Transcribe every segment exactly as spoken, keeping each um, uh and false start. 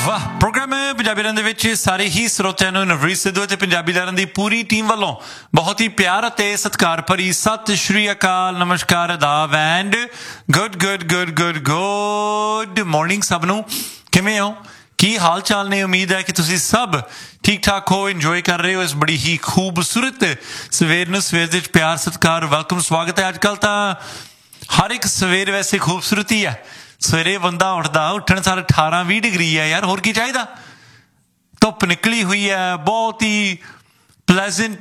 ਵਾਹ ਪ੍ਰੋਗਰਾਮ ਪੰਜਾਬੀ ਲਹਿਰਾਂ ਦੇ ਵਿੱਚ ਸਾਰੇ ਹੀ ਸਰੋਤਿਆਂ ਨੂੰ ਨਵਰੀਤ ਸਿੱਧੂ ਅਤੇ ਪੰਜਾਬੀ ਲਹਿਰਾਂ ਦੀ ਪੂਰੀ ਟੀਮ ਵੱਲੋਂ ਬਹੁਤ ਹੀ ਪਿਆਰ ਅਤੇ ਸਤਿਕਾਰ ਭਰੀ ਸਤਿ ਸ਼੍ਰੀ ਅਕਾਲ, ਨਮਸਕਾਰ, ਆਦਾਬ and good good good good good morning ਸਭ ਨੂੰ। ਕਿਵੇਂ ਹੋ, ਕੀ ਹਾਲ ਚਾਲ ਨੇ? ਉਮੀਦ ਹੈ ਕਿ ਤੁਸੀਂ ਸਭ ਠੀਕ ਠਾਕ ਹੋ, ਇੰਜੋਏ ਕਰ ਰਹੇ ਹੋ ਇਸ ਬੜੀ ਹੀ ਖੂਬਸੂਰਤ ਸਵੇਰ ਨੂੰ। ਸਵੇਰ ਦੇ ਵਿੱਚ ਪਿਆਰ, ਸਤਿਕਾਰ, ਵੈਲਕਮ, ਸਵਾਗਤ ਹੈ। ਅੱਜ ਕੱਲ੍ਹ ਤਾਂ ਹਰ ਇੱਕ ਸਵੇਰ ਵੈਸੇ ਖੂਬਸੂਰਤ ਹੀ ਹੈ। ਸਵੇਰੇ ਬੰਦਾ ਉੱਠਦਾ, ਉੱਠਣ ਸਾਰ ਅਠਾਰਾਂ ਵੀਹ ਡਿਗਰੀ ਹੈ ਯਾਰ, ਹੋਰ ਕੀ ਚਾਹੀਦਾ। ਧੁੱਪ ਨਿਕਲੀ ਹੋਈ ਹੈ, ਬਹੁਤ ਹੀ ਪਲੈਜ਼ੈਂਟ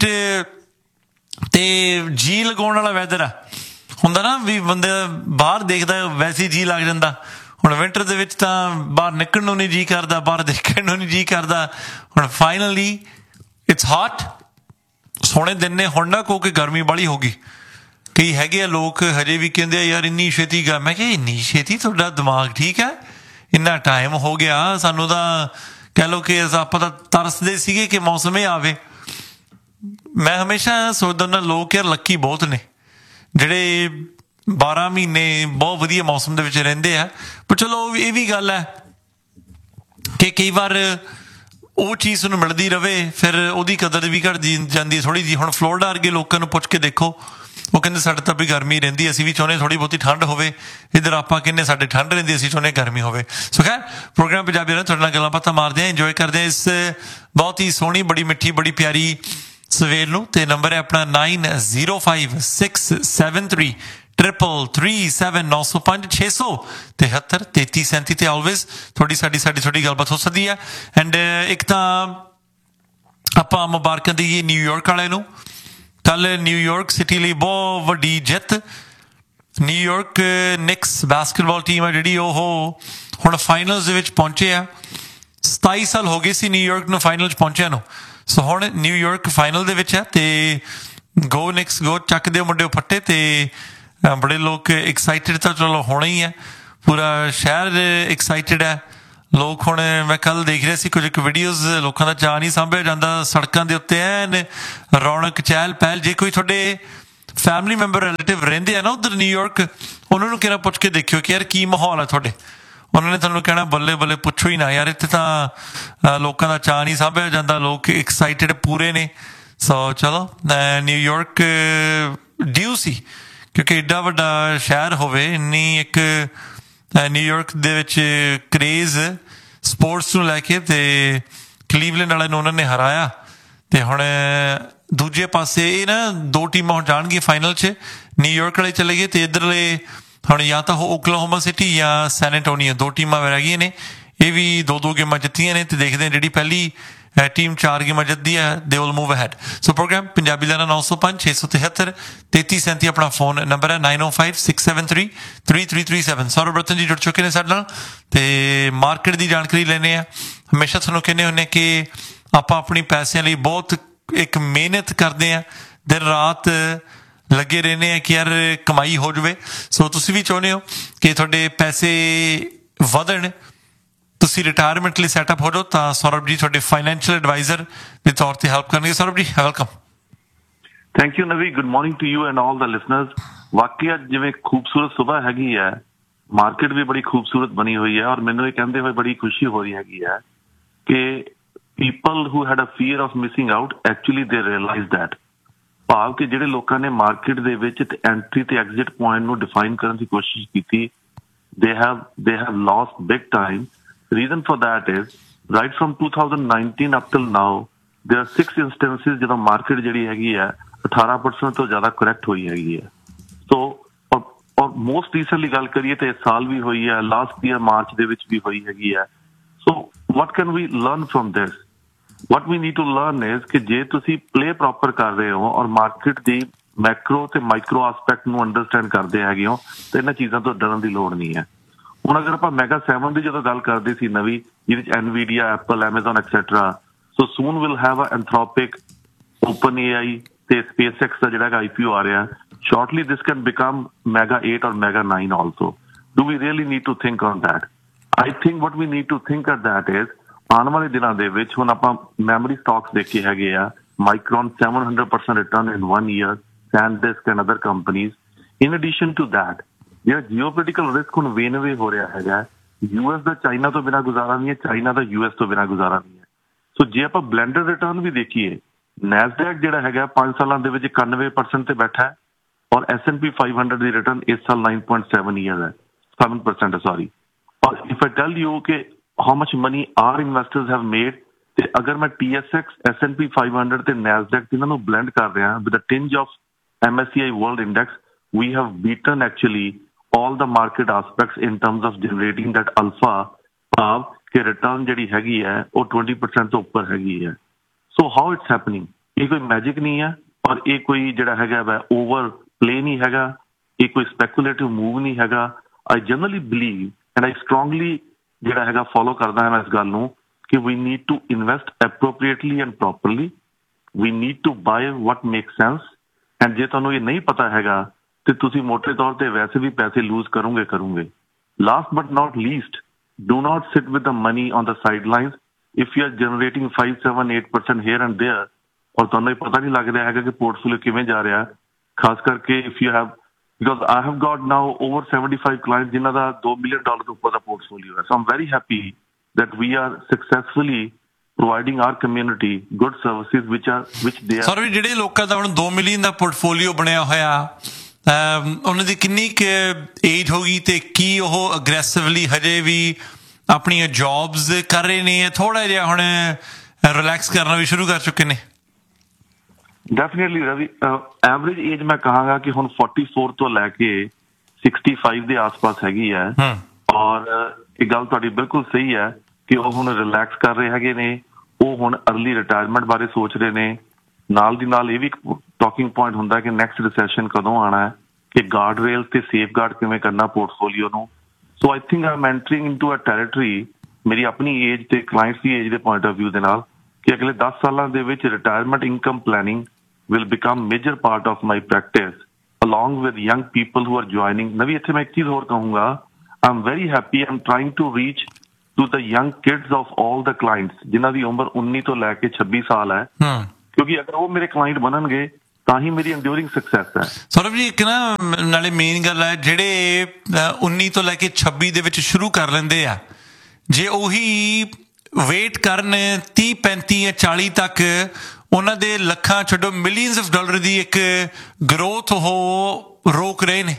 ਤੇ ਜੀ ਲਗਾਉਣ ਵਾਲਾ ਵੈਦਰ ਆ। ਹੁੰਦਾ ਨਾ ਵੀ ਬੰਦੇ ਬਾਹਰ ਦੇਖਦਾ ਵੈਸੇ ਹੀ ਜੀ ਲੱਗ ਜਾਂਦਾ। ਹੁਣ ਵਿੰਟਰ ਦੇ ਵਿੱਚ ਤਾਂ ਬਾਹਰ ਨਿਕਲਣ ਨੂੰ ਨਹੀਂ ਜੀਅ ਕਰਦਾ, ਬਾਹਰ ਦੇਖਣ ਨੂੰ ਨਹੀਂ ਜੀਅ ਕਰਦਾ। ਹੁਣ ਫਾਈਨਲੀ ਇਟਸ ਹਾਟ, ਸੋਹਣੇ ਦਿਨ ਨੇ। ਹੁਣ ਨਾ ਕਹੋ ਕਿ ਗਰਮੀ ਬਾਹਲੀ ਹੋ ਗਈ। ਕਈ ਹੈਗੇ ਆ ਲੋਕ ਹਜੇ ਵੀ ਕਹਿੰਦੇ ਆ ਯਾਰ ਇੰਨੀ ਛੇਤੀ ਗਾ। ਮੈਂ ਕਿਹਾ ਇੰਨੀ ਛੇਤੀ? ਤੁਹਾਡਾ ਦਿਮਾਗ ਠੀਕ ਹੈ? ਇੰਨਾ ਟਾਈਮ ਹੋ ਗਿਆ ਸਾਨੂੰ ਤਾਂ ਕਹਿ ਲਓ ਕਿ ਆਪਾਂ ਤਾਂ ਤਰਸਦੇ ਸੀਗੇ ਕਿ ਮੌਸਮ ਇਹ ਆਵੇ। ਮੈਂ ਹਮੇਸ਼ਾ ਸੋਚਦਾ ਹੁੰਦਾ ਲੋਕ ਯਾਰ ਲੱਕੀ ਬਹੁਤ ਨੇ ਜਿਹੜੇ ਬਾਰਾਂ ਮਹੀਨੇ ਬਹੁਤ ਵਧੀਆ ਮੌਸਮ ਦੇ ਵਿੱਚ ਰਹਿੰਦੇ ਆ। ਪਰ ਚਲੋ ਇਹ ਵੀ ਗੱਲ ਹੈ ਕਿ ਕਈ ਵਾਰ ਉਹ ਚੀਜ਼ ਨੂੰ ਮਿਲਦੀ ਰਹੇ ਫਿਰ ਉਹਦੀ ਕਦਰ ਵੀ ਘੱਟ ਜਾਂਦੀ ਥੋੜ੍ਹੀ ਜਿਹੀ। ਹੁਣ ਫਲੋਰੀਡਾ ਵਰਗੇ ਲੋਕਾਂ ਨੂੰ ਪੁੱਛ ਕੇ ਦੇਖੋ, ਉਹ ਕਹਿੰਦੇ ਸਾਡੇ ਤਾਂ ਵੀ ਗਰਮੀ ਰਹਿੰਦੀ, ਅਸੀਂ ਵੀ ਚਾਹੁੰਦੇ ਥੋੜ੍ਹੀ ਬਹੁਤੀ ਠੰਡ ਹੋਵੇ। ਇੱਧਰ ਆਪਾਂ ਕਹਿੰਦੇ ਸਾਡੇ ਠੰਡ ਰਹਿੰਦੀ, ਅਸੀਂ ਚਾਹੁੰਦੇ ਗਰਮੀ ਹੋਵੇ। ਸੋ ਖੈਰ ਪ੍ਰੋਗਰਾਮ ਪੰਜਾਬੀ ਨਾਲ ਤੁਹਾਡੇ ਨਾਲ ਗੱਲਾਂ ਬਾਤਾਂ ਮਾਰਦੇ ਹਾਂ, ਇੰਜੋਏ ਕਰਦੇ ਹਾਂ ਇਸ ਬਹੁਤ ਹੀ ਸੋਹਣੀ, ਬੜੀ ਮਿੱਠੀ, ਬੜੀ ਪਿਆਰੀ ਸਵੇਰ ਨੂੰ। ਅਤੇ ਨੰਬਰ ਹੈ ਆਪਣਾ nine zero five six seven three triple three seven ਨੌ ਸੌ ਪੰਜ ਛੇ ਸੌ ਤਿਹੱਤਰ ਤੇਤੀ ਸੈਂਤੀ 'ਤੇ ਆਲਵੇਜ਼ ਤੁਹਾਡੀ ਸਾਡੀ ਸਾਡੀ ਤੁਹਾਡੀ ਗੱਲਬਾਤ ਹੋ ਸਕਦੀ ਹੈ। ਐਂਡ ਇੱਕ ਤਾਂ ਆਪਾਂ ਮੁਬਾਰਕਾਂ ਦੇਈਏ ਨਿਊਯਾਰਕ ਵਾਲਿਆਂ ਨੂੰ। ਕੱਲ੍ਹ ਨਿਊਯਾਰਕ ਸਿਟੀ ਲਈ ਬਹੁਤ ਵੱਡੀ ਜਿੱਤ। ਨਿਊਯਾਰਕ ਨਿਕਸ ਬਾਸਕਟਬਾਲ ਟੀਮ ਆ ਜਿਹੜੀ, ਉਹ ਹੁਣ ਫਾਈਨਲਸ ਦੇ ਵਿੱਚ ਪਹੁੰਚੇ ਆ। ਸਤਾਈ ਸਾਲ ਹੋ ਗਏ ਸੀ ਨਿਊਯਾਰਕ ਨੂੰ ਫਾਈਨਲ 'ਚ ਪਹੁੰਚਿਆ ਨੂੰ। ਸੋ ਹੁਣ ਨਿਊਯਾਰਕ ਫਾਈਨਲ ਦੇ ਵਿੱਚ ਹੈ ਅਤੇ ਗੋ ਨਿਕਸ ਗੋ, ਚੱਕਦੇ ਮੁੰਡੇ ਫੱਟੇ। ਅਤੇ ਬੜੇ ਲੋਕ ਐਕਸਾਈਟਿਡ ਤਾਂ ਚਲੋ ਹੋਣਾ ਹੀ ਹੈ, ਪੂਰਾ ਸ਼ਹਿਰ ਐਕਸਾਈਟਿਡ ਹੈ। ਲੋਕ ਹੁਣ ਮੈਂ ਕੱਲ੍ਹ ਦੇਖ ਰਿਹਾ ਸੀ ਕੁਝ ਇੱਕ ਵੀਡੀਓਜ਼, ਲੋਕਾਂ ਦਾ ਚਾਅ ਨਹੀਂ ਸਾਂਭਿਆ ਜਾਂਦਾ। ਸੜਕਾਂ ਦੇ ਉੱਤੇ ਐਨ ਰੌਣਕ, ਚਹਿਲ ਪਹਿਲ। ਜੇ ਕੋਈ ਤੁਹਾਡੇ ਫੈਮਿਲੀ ਮੈਂਬਰ ਰਿਲੇਟਿਵ ਰਹਿੰਦੇ ਆ ਨਾ ਉੱਧਰ ਨਿਊਯਾਰਕ, ਉਹਨਾਂ ਨੂੰ ਕਿਹੜਾ ਪੁੱਛ ਕੇ ਦੇਖਿਓ ਕਿ ਯਾਰ ਕੀ ਮਾਹੌਲ ਹੈ ਤੁਹਾਡੇ। ਉਹਨਾਂ ਨੇ ਤੁਹਾਨੂੰ ਕਹਿਣਾ ਬੱਲੇ ਬੱਲੇ, ਪੁੱਛੋ ਹੀ ਨਾ ਯਾਰ, ਇੱਥੇ ਤਾਂ ਲੋਕਾਂ ਦਾ ਚਾਅ ਨਹੀਂ ਸਾਂਭਿਆ ਜਾਂਦਾ, ਲੋਕ ਐਕਸਾਈਟਿਡ ਪੂਰੇ ਨੇ। ਸੋ ਚਲੋ ਨਿਊਯਾਰਕ ਡਿਊ ਸੀ, ਕਿਉਂਕਿ ਐਡਾ ਵੱਡਾ ਸ਼ਹਿਰ ਹੋਵੇ, ਇੰਨੀ ਇੱਕ ਨਿਊਯਾਰਕ ਦੇ ਵਿੱਚ ਕਰੇਜ਼ ਸਪੋਰਟਸ ਨੂੰ ਲੈ ਕੇ। ਅਤੇ ਕਲੀਵਲੈਂਡ ਵਾਲਿਆਂ ਨੂੰ ਉਹਨਾਂ ਨੇ ਹਰਾਇਆ। ਅਤੇ ਹੁਣ ਦੂਜੇ ਪਾਸੇ ਇਹ ਨਾ ਦੋ ਟੀਮਾਂ ਹੁਣ ਜਾਣਗੀਆਂ ਫਾਈਨਲ 'ਚ। ਨਿਊਯਾਰਕ ਵਾਲੇ ਚਲੇ ਗਏ ਅਤੇ ਇੱਧਰਲੇ ਹੁਣ ਜਾਂ ਤਾਂ ਉਹ ਓਕਲਾਹੋਮਾ ਸਿਟੀ ਜਾਂ ਸੈਨ ਐਂਟੋਨੀਓ, ਦੋ ਟੀਮਾਂ ਰਹਿ ਗਈਆਂ ਨੇ। ਇਹ ਵੀ ਦੋ ਦੋ ਗੇਮਾਂ ਜਿੱਤੀਆਂ ਨੇ ਅਤੇ ਦੇਖਦੇ ਹਾਂ ਜਿਹੜੀ ਪਹਿਲੀ ਟੀਮ ਚਾਰ ਗੇਮਾਂ ਜਿੱਤਦੀ ਹੈ they will move ahead. So programme Punjabi ਲਹਿਰਾਂ ਨੌ ਸੌ ਪੰਜ ਛੇ ਸੌ ਤਿਹੱਤਰ ਤੇਤੀ ਸੈਂਤੀ ਆਪਣਾ ਫੋਨ ਨੰਬਰ ਹੈ। ਨਾਈਨ ਓ five six seven three three three three seven. Saurav ਰਤਨ ਜੀ ਜੁੜ ਚੁੱਕੇ ਨੇ ਸਾਡੇ ਨਾਲ ਅਤੇ ਮਾਰਕੀਟ ਦੀ ਜਾਣਕਾਰੀ ਲੈਂਦੇ ਹਾਂ। ਹਮੇਸ਼ਾ ਤੁਹਾਨੂੰ ਕਹਿੰਦੇ ਹੁੰਦੇ ਕਿ ਆਪਾਂ ਆਪਣੀ ਪੈਸਿਆਂ ਲਈ ਬਹੁਤ ਇੱਕ ਮਿਹਨਤ ਕਰਦੇ ਹਾਂ, ਦਿਨ ਰਾਤ ਲੱਗੇ ਰਹਿੰਦੇ ਹਾਂ ਕਿ ਯਾਰ ਕਮਾਈ ਹੋ ਜਾਵੇ। ਸੋ ਤੁਸੀਂ ਵੀ ਚਾਹੁੰਦੇ ਹੋ ਕਿ ਤੁਹਾਡੇ ਪੈਸੇ ਵਧਣ, ਤੁਸੀਂ ਰਿਟਾਇਰਮੈਂਟ ਲਈ ਸੈਟਅਪ ਹੋ ਜਾਓ, ਤਾਂ ਸੌਰਵ ਜੀ ਤੁਹਾਡੇ ਫਾਈਨੈਂਸ਼ੀਅਲ ਐਡਵਾਈਜ਼ਰ ਦੇ ਤੌਰ 'ਤੇ ਹੈਲਪ ਕਰਨਗੇ। ਸੌਰਵ ਜੀ ਵੈਲਕਮ। ਥੈਂਕ ਯੂ ਨਵੀ, good morning to you and all the listeners. ਵਾਕਿਆ ਜਿਵੇਂ ਖੂਬਸੂਰਤ ਸੁਬਾਹ ਹੈਗੀ ਹੈ, ਮਾਰਕੀਟ ਵੀ ਬੜੀ ਖੂਬਸੂਰਤ ਬਣੀ ਹੋਈ ਹੈ। ਔਰ ਮੈਨੂੰ ਇਹ ਕਹਿੰਦੇ ਹੋਏ ਬੜੀ ਖੁਸ਼ੀ ਹੋ ਰਹੀ ਹੈਗੀ ਹੈ ਕਿ people who had a fear of missing out actually ਦੇ ਰਿਅਲਾਈਜ਼ ਦੈਟ। ਭਾਵ ਕਿ ਜਿਹੜੇ ਲੋਕਾਂ ਨੇ ਮਾਰਕੀਟ ਦੇ ਵਿੱਚ ਐਂਟਰੀ ਤੇ ਐਗਜ਼ਿਟ ਪੁਆਇੰਟ ਨੂੰ ਡਿਫਾਈਨ ਕਰਨ ਦੀ ਕੋਸ਼ਿਸ਼ ਕੀਤੀ, they have they have lost big time. Reason for that is right from two thousand nineteen up till now there are six instances ਜਦੋਂ ਮਾਰਕੀਟ ਜਿਹੜੀ ਹੈਗੀ ਹੈ ਅਠਾਰਾਂ ਪਰਸੈਂਟ ਤੋਂ ਜ਼ਿਆਦਾ ਕਰੈਕਟ ਹੋਈ ਹੈਗੀ ਹੈ। ਸੋ ਔਰ ਮੋਸਟ ਰੀਸੈਂਟਲੀ ਗੱਲ ਕਰੀਏ ਤਾਂ ਇਸ ਸਾਲ ਵੀ ਹੋਈ ਹੈ, ਲਾਸਟ ਈਅਰ ਮਾਰਚ ਦੇ ਵਿੱਚ ਵੀ ਹੋਈ ਹੈਗੀ ਹੈ। ਸੋ what can we learn from this? What we need to learn is ਕਿ ਜੇ ਤੁਸੀਂ ਪਲੇ ਪ੍ਰੋਪਰ ਕਰ ਰਹੇ ਹੋ ਔਰ ਮਾਰਕੀਟ ਦੀ ਮੈਕਰੋ ਤੇ ਮਾਈਕਰੋ ਆਸਪੈਕਟ ਨੂੰ ਅੰਡਰਸਟੈਂਡ ਕਰਦੇ ਹੈਗੇ ਹੋ ਤਾਂ ਇਹਨਾਂ ਚੀਜ਼ਾਂ ਤੋਂ ਡਰਨ ਦੀ ਲੋੜ ਨਹੀਂ ਹੈ। ਹੁਣ ਅਗਰ ਆਪਾਂ ਮੈਗਾ ਸੈਵਨ ਦੀ ਜਦੋਂ ਗੱਲ ਕਰਦੇ ਸੀ ਨਵੀਂ, ਜਿਹਦੇ 'ਚ ਐਨਵੀਡੀਆ, Apple, Amazon etcetera, so ਸੂਨ will have a ਐਂਥਰੋਪਿਕ, open ਏ ਆਈ ਤੇ ਸਪੇਸ ਐਕਸ ਦਾ ਜਿਹੜਾ ਆਈ ਪੀ ਓ ਆ ਰਿਹਾ। ਸ਼ੋਰਟਲੀ ਦਿਸ ਕੈਨ ਬਿਕਮ ਮੈਗਾ ਏਟ ਔਰ mega nine also. Do we really need to think on that? I think what we need to think at that is ਆਉਣ ਵਾਲੇ ਦਿਨਾਂ ਦੇ ਵਿੱਚ ਹੁਣ ਆਪਾਂ ਮੈਮਰੀ ਸਟਾਕਸ ਦੇਖੇ ਹੈਗੇ ਆ। Micron seven hundred percent return in one year, ਸੈਨਡਿਸਕ and other companies. In addition to that ਜਿਹੜਾ ਜੀਓ ਪੋਲੀਟੀਕਲ ਰਿਸਕ ਹੁਣ ਵੇਨ ਵੇ ਹੋ ਰਿਹਾ ਹੈਗਾ, ਯੂਐਸ ਦਾ ਚਾਈਨਾ ਤੋਂ ਬਿਨਾਂ ਗੁਜ਼ਾਰਾ ਨਹੀਂ ਹੈ, ਚਾਈਨਾ ਦਾ ਯੂਐਸ ਤੋਂ ਬਿਨਾਂ ਗੁਜ਼ਾਰਾ ਨਹੀਂ ਹੈ। ਸੋ ਜੇ ਆਪਾਂ ਬਲੈਂਡਡ ਰਿਟਰਨ ਵੀ ਦੇਖੀਏ, ਨੈਸਡੈਕ ਜਿਹੜਾ ਹੈਗਾ ਪੰਜ ਸਾਲਾਂ ਦੇ ਵਿੱਚ ਇਕਾਨਵੇਂ ਪਰਸੈਂਟ ਤੇ ਬੈਠਾ ਹੈ, ਔਰ S and P five hundred the return ਇਸ ਸਾਲ nine point seven ਈਅਰ ਹੈ, seven percent ਸੌਰੀ। ਔਰ ਇਫ ਆਈ ਟੈਲ ਯੂ ਕਿ how much money R investors have made, ਤੇ ਅਗਰ ਮੈਂ T S X, S and P five hundred ਤੇ Nasdaq ਇਹਨਾਂ ਨੂੰ ਬਲੈਂਡ ਕਰ ਰਿਹਾ with a ਟਿੰਜ of M S C I World Index, we have beaten actually all the market aspects in terms of generating that alpha, ਭਾਵ ਕਿ return ਜਿਹੜੀ ਹੈਗੀ ਹੈ ਉਹ twenty percent ਤੋਂ ਉੱਪਰ ਹੈਗੀ ਹੈ। ਸੋ ਹਾਊ ਇਟਸ ਹੈਪਨਿੰਗ, ਇਹ ਕੋਈ ਮੈਜਿਕ ਨਹੀਂ ਹੈ, ਔਰ ਇਹ ਕੋਈ ਜਿਹੜਾ ਹੈਗਾ ਵਾ ਓਵਰ ਪਲੇ ਨਹੀਂ ਹੈਗਾ, ਇਹ ਕੋਈ ਸਪੈਕੂਲੇਟਿਵ ਮੂਵ ਨਹੀਂ ਹੈਗਾ। ਆਈ generally believe and I strongly ਜਿਹੜਾ ਹੈਗਾ ਫੋਲੋ ਕਰਦਾ ਹਾਂ ਮੈਂ ਇਸ ਗੱਲ ਨੂੰ ਕਿ ਵੀ need to invest ਐਪਰੋਪ੍ਰੀਏਟਲੀ and properly, we need to bye what make sense. And ਜੇ ਤੁਹਾਨੂੰ ਇਹ ਨਹੀਂ ਪਤਾ ਹੈਗਾ ਤੇ ਤੁਸੀਂ ਮੋਟੇ ਤੌਰ ਤੇ ਵੈਸੇ ਵੀ ਪੈਸੇ ਲੂਜ਼ ਕਰੋਗੇ ਕਰੋਗੇ। Last but not least, do not sit with the money on the sidelines. If you are generating five, seven, eight percent here and there, ਔਰ ਤੁਹਾਨੂੰ ਇਹ ਪਤਾ ਨਹੀਂ ਲੱਗ ਰਿਹਾ ਹੈਗਾ ਕਿ ਪੋਰਟਫੋਲੀਓ ਕਿਵੇਂ ਜਾ ਰਿਹਾ, ਖਾਸ ਕਰਕੇ if you have, because I have got now over seventy-five clients ਜਿਨ੍ਹਾਂ ਦਾ two million dollars ਤੋਂ ਉੱਪਰ ਦਾ ਪੋਰਟਫੋਲੀਓ ਹੈ। So I'm very happy that we are successfully providing our community good services which are which they are। Sir ਵੀ ਜਿਹੜੇ ਲੋਕਾਂ ਦਾ ਹੁਣ ਦੋ million ਦਾ portfolio ਬਣਿਆ ਹੋਇਆ, ਉਹਨਾਂ ਦੀ ਕਿੰਨੀ ਕੁ ਏਜ ਹੋ ਗਈ ਤੇ ਕੀ ਉਹ ਅਗਰੈਸਿਵਲੀ ਹਜੇ ਵੀ ਆਪਣੀਆਂ ਜੌਬਸ ਕਰ ਰਹੇ ਨੇ, ਥੋੜਾ ਜਿਹਾ ਹੁਣ ਰਿਲੈਕਸ ਕਰਨਾ ਵੀ ਸ਼ੁਰੂ ਕਰ ਚੁੱਕੇ ਨੇ? ਡੈਫੀਨੇਟਲੀ ਰਵੀ, ਐਵਰੇਜ ਏਜ ਮੈਂ ਕਹਾਂਗਾ ਕਿ ਹੁਣ forty-four ਤੋਂ ਲੈ ਕੇ sixty-five ਦੇ ਆਸ-ਪਾਸ ਹੈਗੀ ਹੈ। ਔਰ ਇਹ ਗੱਲ ਤੁਹਾਡੀ ਬਿਲਕੁਲ ਸਹੀ ਹੈ ਕਿ ਉਹ ਹੁਣ ਰਿਲੈਕਸ ਕਰ ਰਹੇ ਹੈਗੇ ਨੇ, ਉਹ ਹੁਣ ਅਰਲੀ ਰਿਟਾਇਰਮੈਂਟ ਬਾਰੇ ਸੋਚ ਰਹੇ ਨੇ। ਨਾਲ ਦੀ ਨਾਲ ਇਹ ਵੀ ਟਾਕਿੰਗ ਪੁਆਇੰਟ ਹੁੰਦਾ ਕਿ ਨੈਕਸਟ ਰਿਸੈਸ਼ਨ ਕਦੋਂ ਆਉਣਾ ਹੈ, ਕਿ ਗਾਰਡ ਰੇਲ ਤੇ ਸੇਫ ਗਾਰਡ ਕਿਵੇਂ ਕਰਨਾ ਪੋਰਟਫੋਲੀਓ ਨੂੰ। ਸੋ I think I am entering into a territory, ਮੇਰੀ ਆਪਣੀ ਏਜ ਤੇ ਕਲਾਇੰਟਸ ਦੀ ਏਜ ਦੇ ਪੁਆਇੰਟ ਆਫ ਵਿਊ ਦੇ ਨਾਲ, ਕਿ ਅਗਲੇ ਦਸ ਸਾਲਾਂ ਦੇ ਵਿੱਚ retirement income planning will become major part of my practice along with young people who are joining. ਨਵੀਂ ਇੱਥੇ ਮੈਂ ਇੱਕ ਚੀਜ਼ ਹੋਰ ਕਹੂੰਗਾ, I am very happy, I am trying to reach to the young kids of all the clients ਜਿਨ੍ਹਾਂ ਦੀ ਉਮਰ ਉੱਨੀ ਤੋਂ ਲੈ ਕੇ ਛੱਬੀ ਸਾਲ ਹੈ, ਕਿਉਂਕਿ ਅਗਰ ਉਹ ਮੇਰੇ ਕਲਾਇੰਟ ਬਣਨਗੇ ਤਾਂ ਹੀ ਮੇਰੀ ਐਂਡਿਊਰਿੰਗ ਸਕਸੈਸ ਹੈ। ਸੌਰਵ ਜੀ, ਇੱਕ ਨਾ ਨਾਲੇ ਮੇਨ ਗੱਲ ਹੈ, ਜਿਹੜੇ ਉੱਨੀ ਤੋਂ ਲੈ ਕੇ ਛੱਬੀ ਦੇ ਵਿੱਚ ਸ਼ੁਰੂ ਕਰ ਲੈਂਦੇ ਆ, ਜੇ ਉਹੀ ਵੇਟ ਕਰਨ ਤੀਹ ਪੈਂਤੀ ਜਾਂ ਚਾਲੀ ਤੱਕ, ਉਹਨਾਂ ਦੇ ਲੱਖਾਂ ਛੱਡੋ ਮਿਲੀਅਨਸ ਆਫ ਡਾਲਰ ਦੀ ਇੱਕ ਗਰੋਥ ਉਹ ਰੋਕ ਰਹੇ ਨੇ।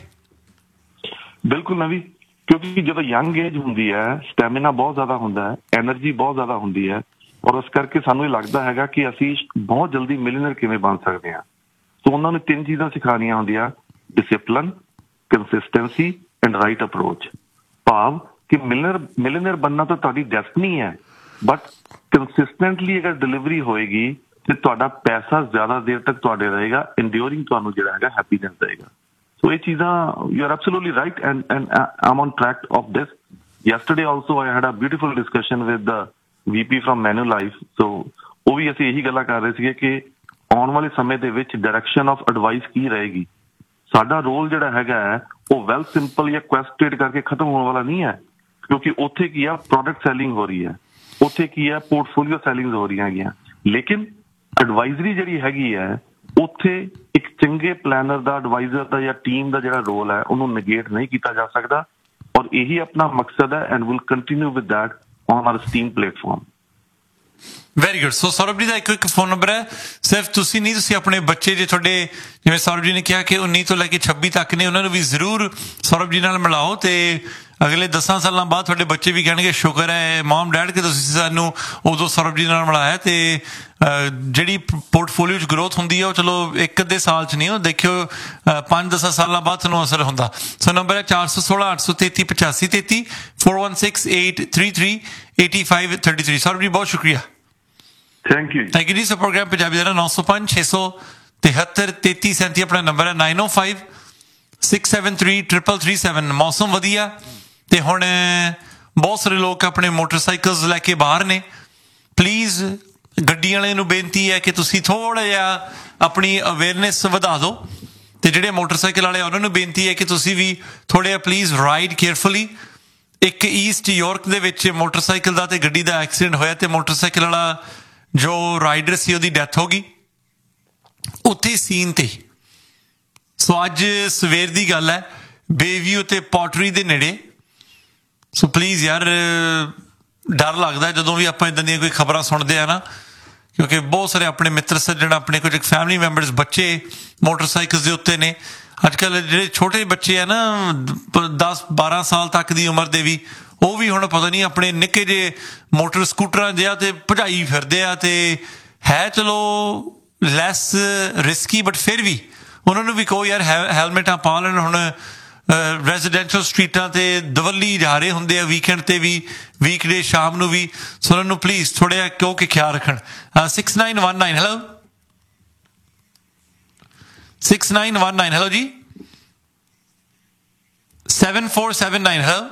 ਬਿਲਕੁਲ ਨਵੀਂ, ਕਿਉਂਕਿ ਜਦੋਂ ਯੰਗ ਏਜ ਹੁੰਦੀ ਹੈ ਸਟੈਮਿਨਾ ਬਹੁਤ ਜ਼ਿਆਦਾ ਹੁੰਦਾ ਹੈ, ਐਨਰਜੀ ਬਹੁਤ ਜ਼ਿਆਦਾ ਹੁੰਦੀ ਹੈ, ਔਰ ਉਸ ਕਰਕੇ ਸਾਨੂੰ ਇਹ ਲੱਗਦਾ ਹੈਗਾ ਕਿ ਅਸੀਂ ਬਹੁਤ ਜਲਦੀ ਮਿਲੀਅਨਰ ਕਿਵੇਂ ਬਣ ਸਕਦੇ ਹਾਂ। ਸੋ ਉਹਨਾਂ ਨੂੰ ਤਿੰਨ ਚੀਜ਼ਾਂ ਸਿਖਾਉਣੀਆਂ ਹੁੰਦੀਆਂ, discipline, consistency and right approach. ਭਾਵ ਕਿ ਮਿਲੀਅਨਰ ਮਿਲੀਅਨਰ ਬਣਨਾ ਤਾਂ ਤੁਹਾਡੀ ਡੈਸਟਨੀ ਹੈ, ਬਟ ਕੰਸਿਸਟੈਂਟਲੀ ਅਗਰ ਡਿਲੀਵਰੀ ਹੋਏਗੀ ਤੇ ਤੁਹਾਡਾ ਪੈਸਾ ਜ਼ਿਆਦਾ ਦੇਰ ਤੱਕ ਤੁਹਾਡੇ ਰਹੇਗਾ, ਇੰਡਿਊਰਿੰਗ ਤੁਹਾਨੂੰ ਜਿਹੜਾ ਹੈਗਾ ਹੈਪੀਨੈਸ ਦੇਗਾ। ਸੋ ਇਹ ਚੀਜ਼ਾਂ, you are absolutely right and and I am on track of this. Yesterday also I had a beautiful discussion with the we P firm ਮੈਨੂਲਾਈਫ। ਸੋ ਉਹ ਵੀ ਅਸੀਂ ਇਹੀ ਗੱਲਾਂ ਕਰ ਰਹੇ ਸੀਗੇ ਕਿ ਆਉਣ ਵਾਲੇ ਸਮੇਂ ਦੇ ਵਿੱਚ ਡਾਇਰੈਕਸ਼ਨ ਆਫ ਐਡਵਾਈਸ ਕੀ ਰਹੇਗੀ। ਸਾਡਾ ਰੋਲ ਜਿਹੜਾ ਹੈਗਾ ਹੈ ਉਹ ਵੈਲ ਸਿੰਪਲ ਜਾਂ ਕੁਐਸਟਡ ਕਰਕੇ ਖਤਮ ਹੋਣ ਵਾਲਾ ਨਹੀਂ ਹੈ, ਕਿਉਂਕਿ ਉੱਥੇ ਕੀ ਆ, ਪ੍ਰੋਡਕਟ ਸੈਲਿੰਗ ਹੋ ਰਹੀ ਹੈ, ਉੱਥੇ ਕੀ ਹੈ, ਪੋਰਟਫੋਲੀਓ ਸੈਲਿੰਗ ਹੋ ਰਹੀਆਂ ਹੈਗੀਆਂ। ਲੇਕਿਨ ਐਡਵਾਈਜ਼ਰੀ ਜਿਹੜੀ ਹੈਗੀ ਹੈ, ਉੱਥੇ ਇੱਕ ਚੰਗੇ ਪਲੈਨਰ ਦਾ, ਐਡਵਾਈਜ਼ਰ ਦਾ ਜਾਂ ਟੀਮ ਦਾ ਜਿਹੜਾ ਰੋਲ ਹੈ ਉਹਨੂੰ ਨੇਗੇਟ ਨਹੀਂ ਕੀਤਾ ਜਾ ਸਕਦਾ, ਔਰ ਇਹੀ ਆਪਣਾ ਮਕਸਦ ਹੈ and will continue with that on R steam platform. Very good. ਸੋ ਸੌਰਵ ਜੀ ਦਾ ਇੱਕ ਇੱਕ ਫੋਨ ਨੰਬਰ ਹੈ, ਸਿਰਫ ਤੁਸੀਂ ਨਹੀਂ, ਤੁਸੀਂ ਆਪਣੇ ਬੱਚੇ ਜੇ ਤੁਹਾਡੇ, ਜਿਵੇਂ ਸੌਰਵ ਜੀ ਨੇ ਕਿਹਾ ਕਿ ਉੱਨੀ ਤੋਂ ਲੈ ਕੇ ਛੱਬੀ ਤੱਕ ਨੇ, ਉਹਨਾਂ ਨੂੰ ਵੀ ਜ਼ਰੂਰ ਸੌਰਵ ਜੀ ਨਾਲ ਮਿਲਾਓ, ਤੇ ਅਗਲੇ ਦਸਾਂ ਸਾਲਾਂ ਬਾਅਦ ਤੁਹਾਡੇ ਬੱਚੇ ਵੀ ਕਹਿਣਗੇ ਸ਼ੁਕਰ ਹੈ ਮਮ ਡੈਡ ਕਿ ਤੁਸੀਂ ਸਾਨੂੰ ਉਦੋਂ ਸੌਰਵ ਜੀ ਨਾਲ ਮਿਲਾਇਆ। ਤੇ ਜਿਹੜੀ ਪੋਰਟਫੋਲੀਓ 'ਚ ਗਰੋਥ ਹੁੰਦੀ ਹੈ ਉਹ ਚਲੋ ਇੱਕ ਅੱਧੇ ਸਾਲ 'ਚ ਨਹੀਂ, ਉਹ ਦੇਖਿਓ ਪੰਜ ਦਸਾਂ ਸਾਲਾਂ ਬਾਅਦ ਤੁਹਾਨੂੰ ਅਸਰ ਹੁੰਦਾ। ਸੋ ਨੰਬਰ ਹੈ ਚਾਰ ਸੌ ਸੋਲਾਂ ਅੱਠ ਸੌ ਤੇਤੀ ਪਚਾਸੀ ਤੇਤੀ four one six eight three three eighty five thirty three. Saurav ਜੀ ਬਹੁਤ ਸ਼ੁਕਰੀਆ। ਥੈਂਕ ਯੂ ਥੈਂਕ ਯੂ ਜੀ। ਸੋ ਪ੍ਰੋਗਰਾਮ ਪੰਜਾਬੀ ਦਾ ਨੌ ਸੌ ਪੰਜ ਛੇ ਸੌ ਤਿਹੱਤਰ ਤੇਤੀ ਸੈਂਤੀ ਆਪਣਾ ਨੰਬਰ ਹੈ, ਨਾਈਨ ਓ five six seven three triple three seven. ਮੌਸਮ ਵਧੀਆ ਤੇ ਹੁਣ ਬਹੁਤ ਸਾਰੇ ਲੋਕ ਆਪਣੇ ਮੋਟਰਸਾਈਕਲਸ ਲੈ ਕੇ ਬਾਹਰ ਨੇ। ਪਲੀਜ਼ ਗੱਡੀਆਂ ਵਾਲੇ ਨੂੰ ਬੇਨਤੀ ਹੈ ਕਿ ਤੁਸੀਂ ਥੋੜ੍ਹਾ ਜਿਹਾ ਆਪਣੀ ਅਵੇਅਰਨੈਸ ਵਧਾ ਦਿਓ, ਤੇ ਜਿਹੜੇ ਮੋਟਰਸਾਈਕਲ ਵਾਲੇ ਉਹਨਾਂ ਨੂੰ ਬੇਨਤੀ ਹੈ ਕਿ ਤੁਸੀਂ ਵੀ ਥੋੜ੍ਹਾ ਜਿਹਾ ਪਲੀਜ਼ ਰਾਈਡ ਕੇਅਰਫੁਲੀ। ਇੱਕ ਈਸਟ ਯਾਰਕ ਦੇ ਵਿੱਚ ਮੋਟਰਸਾਈਕਲ ਦਾ ਤੇ ਗੱਡੀ ਦਾ ਐਕਸੀਡੈਂਟ ਹੋਇਆ, ਤੇ ਮੋਟਰਸਾਈਕਲ ਵਾਲਾ ਜੋ ਰਾਈਡਰ ਸੀ ਉਹਦੀ ਡੈਥ ਹੋ ਗਈ ਉੱਥੇ ਸੀਨ ਤੇ। ਸੋ ਅੱਜ ਸਵੇਰ ਦੀ ਗੱਲ ਹੈ, ਬੇਵਿਊ ਤੇ ਪੋਟਰੀ ਦੇ ਨੇੜੇ ਸੋ ਪਲੀਜ਼ ਯਾਰ ਡਰ ਲੱਗਦਾ ਜਦੋਂ ਵੀ ਆਪਾਂ ਇੱਦਾਂ ਦੀਆਂ ਕੋਈ ਖਬਰਾਂ ਸੁਣਦੇ ਆ ਨਾ, ਕਿਉਂਕਿ ਬਹੁਤ ਸਾਰੇ ਆਪਣੇ ਮਿੱਤਰ ਸੱਜਣ, ਆਪਣੇ ਕੁਝ ਫੈਮਿਲੀ ਮੈਂਬਰਸ, ਬੱਚੇ ਮੋਟਰਸਾਈਕਲ ਦੇ ਉੱਤੇ ਨੇ। ਅੱਜ ਕੱਲ੍ਹ ਜਿਹੜੇ ਛੋਟੇ ਬੱਚੇ ਆ ਨਾ ਦਸ ਬਾਰਾਂ ਸਾਲ ਤੱਕ ਦੀ ਉਮਰ ਦੇ ਵੀ, ਉਹ ਵੀ ਹੁਣ ਪਤਾ ਨਹੀਂ ਆਪਣੇ ਨਿੱਕੇ ਜਿਹੇ ਮੋਟਰ ਸਕੂਟਰਾਂ ਜਿਹਾ ਤੇ ਭਜਾਈ ਫਿਰਦੇ ਆ। ਤੇ ਹੈ ਚਲੋ ਲੈਸ ਰਿਸਕੀ, ਬਟ ਫਿਰ ਵੀ ਉਹਨਾਂ ਨੂੰ ਵੀ ਕਹੋ ਯਾਰ ਹੈਲਮੇਟਾਂ ਪਾ ਲੈਣ। ਹੁਣ ਰੈਜ਼ੀਡੈਂਸ਼ੀਅਲ ਸਟਰੀਟਾਂ ਤੇ ਦਵੱਲੀ ਜਾ ਰਹੇ ਹੁੰਦੇ ਆ ਵੀਕਐਂਡ ਤੇ ਵੀ, ਵੀਕਡੇ ਸ਼ਾਮ ਨੂੰ ਵੀ। ਸੋ ਉਹਨਾਂ ਨੂੰ ਪਲੀਜ਼ ਥੋੜ੍ਹਾ ਜਿਹਾ ਕਹੋ ਕਿ ਖਿਆਲ ਰੱਖਣ। Six nine one nine hello six nine one nine hello ਜੀ seven four seven nine hello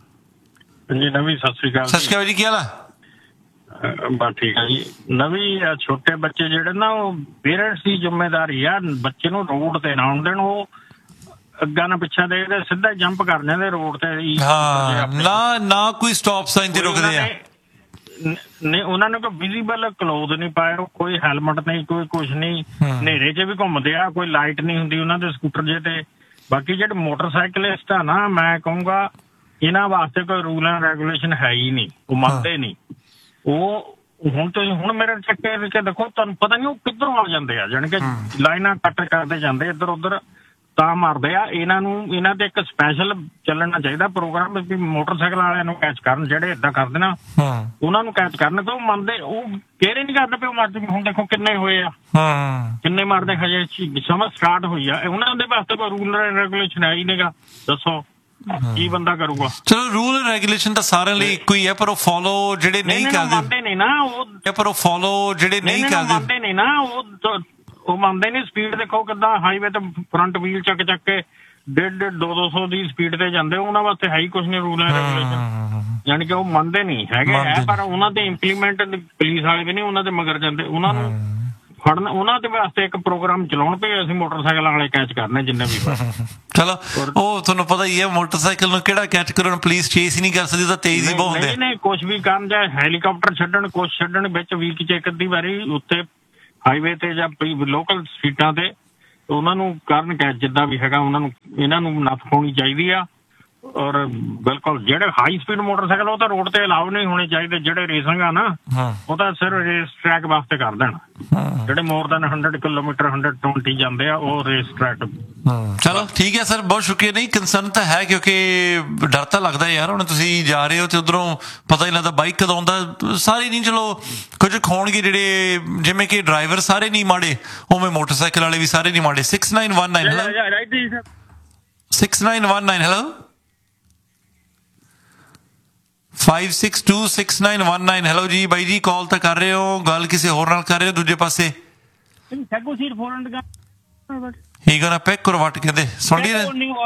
ਜੀ ਨਵੀਂ ਸਤਿ ਸ਼੍ਰੀ ਅਕਾਲ। ਸਤਿ ਸ਼੍ਰੀ ਅਕਾਲ ਜੀ, ਕੀ ਹਾਲ ਆ? ਬਸ ਠੀਕ ਆ ਜੀ। ਨਵੀਂ ਛੋਟੇ ਬੱਚੇ ਜਿਹੜੇ ਨਾ, ਉਹ ਪੇਰੈਂਟਸ ਦੀ ਜ਼ਿੰਮੇਵਾਰੀ ਆ ਬੱਚੇ ਨੂੰ ਰੋਡ ਤੇ ਨਾ ਆਉਣ ਦੇਣ। ਉਹ ਅੱਗਾ ਨਾ ਪਿੱਛਾ ਦੇਖਦੇ ਸਿੱਧਾ ਜੰਪ ਕਰ ਜਾਂਦੇ ਰੋਡ ਤੇ। ਹਾਂ, ਨਾ ਨਾ ਕੋਈ ਸਟਾਪ ਸਾਈਨ ਤੇ ਰੁਕਦੇ ਆ। ਨਹੀਂ, ਉਹਨਾਂ ਨੇ ਕੋਈ ਵਿਜ਼ੀਬਲ ਕਲੋਥ ਨਹੀਂ ਪਾਏ, ਕੋਈ ਹੈਲਮਟ ਨਹੀਂ, ਕੋਈ ਕੁਛ ਨਹੀਂ, ਹਨੇਰੇ 'ਚ ਵੀ ਘੁੰਮਦੇ ਆ, ਕੋਈ ਲਾਈਟ ਨਹੀਂ ਹੁੰਦੀ ਉਹਨਾਂ ਦੇ ਸਕੂਟਰ ਜੇ ਤੇ। ਬਾਕੀ ਜਿਹੜੇ ਮੋਟਰਸਾਈਕਲਿਸਟ ਆ ਨਾ, ਮੈਂ ਕਹੂੰਗਾ ਇਹਨਾਂ ਵਾਸਤੇ ਕੋਈ ਰੂਲ ਐਂਡ ਰੈਗੂਲੇਸ਼ਨ ਹੈ ਹੀ ਨਹੀਂ, ਉਹ ਮੰਨਦੇ ਨਹੀਂ। ਉਹ ਹੁਣ ਤੁਸੀਂ ਹੁਣ ਮੇਰੇ ਚੱਕੇ ਵਿੱਚ ਦੇਖੋ, ਤੁਹਾਨੂੰ ਪਤਾ ਨਹੀਂ ਉਹ ਕਿੱਧਰੋਂ ਆ ਜਾਂਦੇ ਆ, ਜਾਣੀ ਕਿ ਲਾਈਨਾਂ ਕੱਟ ਕਰਦੇ ਜਾਂਦੇ ਇੱਧਰ ਉੱਧਰ ਤਾਂ ਮਾਰਦੇ ਆ। ਇਹਨਾਂ ਨੂੰ ਇਹਨਾਂ ਤੇ ਇੱਕ ਸਪੈਸ਼ਲ ਚੱਲਣਾ ਚਾਹੀਦਾ ਪ੍ਰੋਗਰਾਮ ਵੀ ਮੋਟਰਸਾਈਕਲ ਵਾਲਿਆਂ ਨੂੰ ਕੈਚ ਕਰਨ, ਜਿਹੜੇ ਏਦਾਂ ਕਰਦੇ ਨਾ ਉਹਨਾਂ ਨੂੰ ਕੈਚ ਕਰਨ। ਤੇ ਉਹ ਮੰਨਦੇ, ਉਹ ਕੇਅਰ ਹੀ ਨਹੀਂ ਕਰਦੇ ਪਏ ਮਾਰਦੇ। ਹੁਣ ਦੇਖੋ ਕਿੰਨੇ ਹੋਏ ਆ, ਕਿੰਨੇ ਮਾਰਦੇ, ਹਜੇ ਸਮਝ ਸਟਾਰਟ ਹੋਈ ਆ। ਉਹਨਾਂ ਦੇ ਵਾਸਤੇ ਕੋਈ ਰੂਲ ਐਂਡ ਰੈਗੂਲੇਸ਼ਨ ਹੈ ਹੀ ਨਹੀਂਗਾ। ਦੱਸੋ ਕੀ ਬੰਦਾ ਕਰੂਗਾ? ਚਲੋ ਰੂਲ ਰੈਗੂਲੇਸ਼ਨ ਤਾਂ ਸਾਰਿਆਂ ਲਈ ਇੱਕੋ ਹੀ ਹੈ, ਪਰ ਉਹ ਫੋਲੋ ਜਿਹੜੇ ਨਹੀਂ ਕਰਦੇ ਨਹੀਂ ਨਾ, ਉਹ ਪਰ ਉਹ ਫੋਲੋ ਜਿਹੜੇ ਨਹੀਂ ਕਰਦੇ ਨਹੀਂ ਨਾ, ਉਹ ਉਹ ਮੰਨਦੇ ਨਹੀਂ। ਸਪੀਡ ਦੇਖੋ ਕਿੱਦਾਂ ਹਾਈਵੇ ਤੇ ਫਰੰਟ ਵੀਲ ਚੱਕ ਚੱਕ ਕੇ ਡੇਢ ਡੇਢ ਦੋ ਦੋ ਸੌ ਦੀ ਸਪੀਡ ਤੇ ਜਾਂਦੇ। ਉਹਨਾਂ ਵਾਸਤੇ ਹੈ ਹੀ ਕੁਛ ਨਹੀਂ ਰੂਲ ਐਂਡ ਰੈਗੂਲੇਸ਼ਨ, ਯਾਨੀ ਕਿ ਉਹ ਮੰਨਦੇ ਨਹੀਂ ਹੈਗੇ ਹੈ। ਪਰ ਉਹਨਾਂ ਦੇ ਇੰਪਲੀਮੈਂਟ ਪੁਲਿਸ ਵਾਲੇ ਵੀ ਨਹੀਂ ਉਹਨਾਂ ਦੇ ਮਗਰ ਜਾਂਦੇ। ਉਹਨਾਂ ਨੂੰ ਫੜਨ, ਉਹਨਾਂ ਦੇ ਵਾਸਤੇ ਇੱਕ ਪ੍ਰੋਗਰਾਮ ਚਲਾਉਣ ਪਏ, ਅਸੀਂ ਮੋਟਰਸਾਈਕਲ ਵਾਲੇ ਕੈਚ ਕਰਨੇ ਜਿੰਨੇ ਵੀ। ਚਲੋ ਉਹ ਤੁਹਾਨੂੰ ਪਤਾ ਹੀ ਹੈ, ਮੋਟਰਸਾਈਕਲ ਨੂੰ ਕਿਹੜਾ ਕੈਚ ਕਰਨ, ਪੁਲਿਸ ਚੇਸ ਹੀ ਨਹੀਂ ਕਰ ਸਕਦੀ, ਤਾਂ ਤੇਜ਼ ਹੀ ਬਹੁਤ ਹੁੰਦੇ। ਨਹੀਂ, ਕੁਛ ਵੀ ਕਰਨ, ਜਾਂ ਹੈਲੀਕਾਪਟਰ ਛੱਡਣ, ਕੁਛ ਛੱਡਣ ਵਿੱਚ ਵੀਕ ਚ ਇੱਕ ਅੱਧੀ ਵਾਰੀ ਉੱਤੇ ਹਾਈਵੇ ਤੇ ਜਾਂ ਲੋਕਲ ਸਟਰੀਟਾਂ ਤੇ ਉਹਨਾਂ ਨੂੰ ਕਰਨ ਕੈਚ ਜਿੱਦਾਂ ਵੀ ਹੈਗਾ। ਉਹਨਾਂ ਨੂੰ ਇਹਨਾਂ ਨੂੰ ਨੱਥ ਪਾਉਣੀ ਚਾਹੀਦੀ ਆ। ਔਰ ਬਿਲਕੁਲ ਜਿਹੜੇ ਹਾਈ ਸਪੀਡ ਮੋਟਰਸਾਈਕਲ ਉਹ ਤਾਂ ਰੋਡ ਤੇ ਅਲਾਉ ਨਹੀਂ ਹੋਣੇ ਚਾਹੀਦੇ। ਜਿਹੜੇ ਰੇਸਿੰਗ ਆ ਨਾ, ਉਹ ਤਾਂ ਸਿਰਫ ਰੇਸ ਟਰੈਕ ਵਾਸਤੇ ਕਰ ਦੇਣ। ਜਿਹੜੇ more than hundred kilometre hundred twenty ਜਾਂਦੇ ਆ, ਉਹ ਰੇਸ ਟਰੈਕ। ਚਲੋ ਠੀਕ ਹੈ ਸਰ, ਬਹੁਤ ਸ਼ੁਕਰੀਆ। ਨਹੀਂ, ਕੰਸਰਨ ਤਾਂ ਹੈ, ਕਿਉਂਕਿ ਡਰ ਤਾਂ ਲੱਗਦਾ ਯਾਰ। ਹੁਣ ਤੁਸੀਂ ਜਾ ਰਹੇ ਹੋ ਤੇ ਉਧਰੋਂ ਪਤਾ ਹੀ ਲੱਗਦਾ ਬਾਈਕ ਕਦੋਂ ਆਉਂਦਾ। ਸਾਰੇ ਨਹੀਂ, ਚਲੋ ਕੁਝ ਹੋਣਗੇ ਜਿਹੜੇ, ਜਿਵੇਂ ਕਿ ਡਰਾਈਵਰ ਸਾਰੇ ਨਹੀਂ ਮਾੜੇ, ਉਵੇਂ ਮੋਟਰਸਾਈਕਲ ਵਾਲੇ ਵੀ ਸਾਰੇ ਨਹੀਂ ਮਾੜੇ। Six nine one nine hello six nine one nine hello five six two six nine one nine hello ਜੀ। ਬਾਈ ਜੀ ਕਾਲ ਤਾਂ ਕਰ ਰਹੇ ਹੋ, ਗੱਲ ਕਿਸੇ ਹੋਰ ਨਾਲ ਕਰ ਰਹੇ ਹੋ ਦੂਜੇ ਪਾਸੇ। ਹੀ ਗੋਣਾ ਪਿਕ or what ਕਹਿੰਦੇ ਸੁਣ ਲਈ?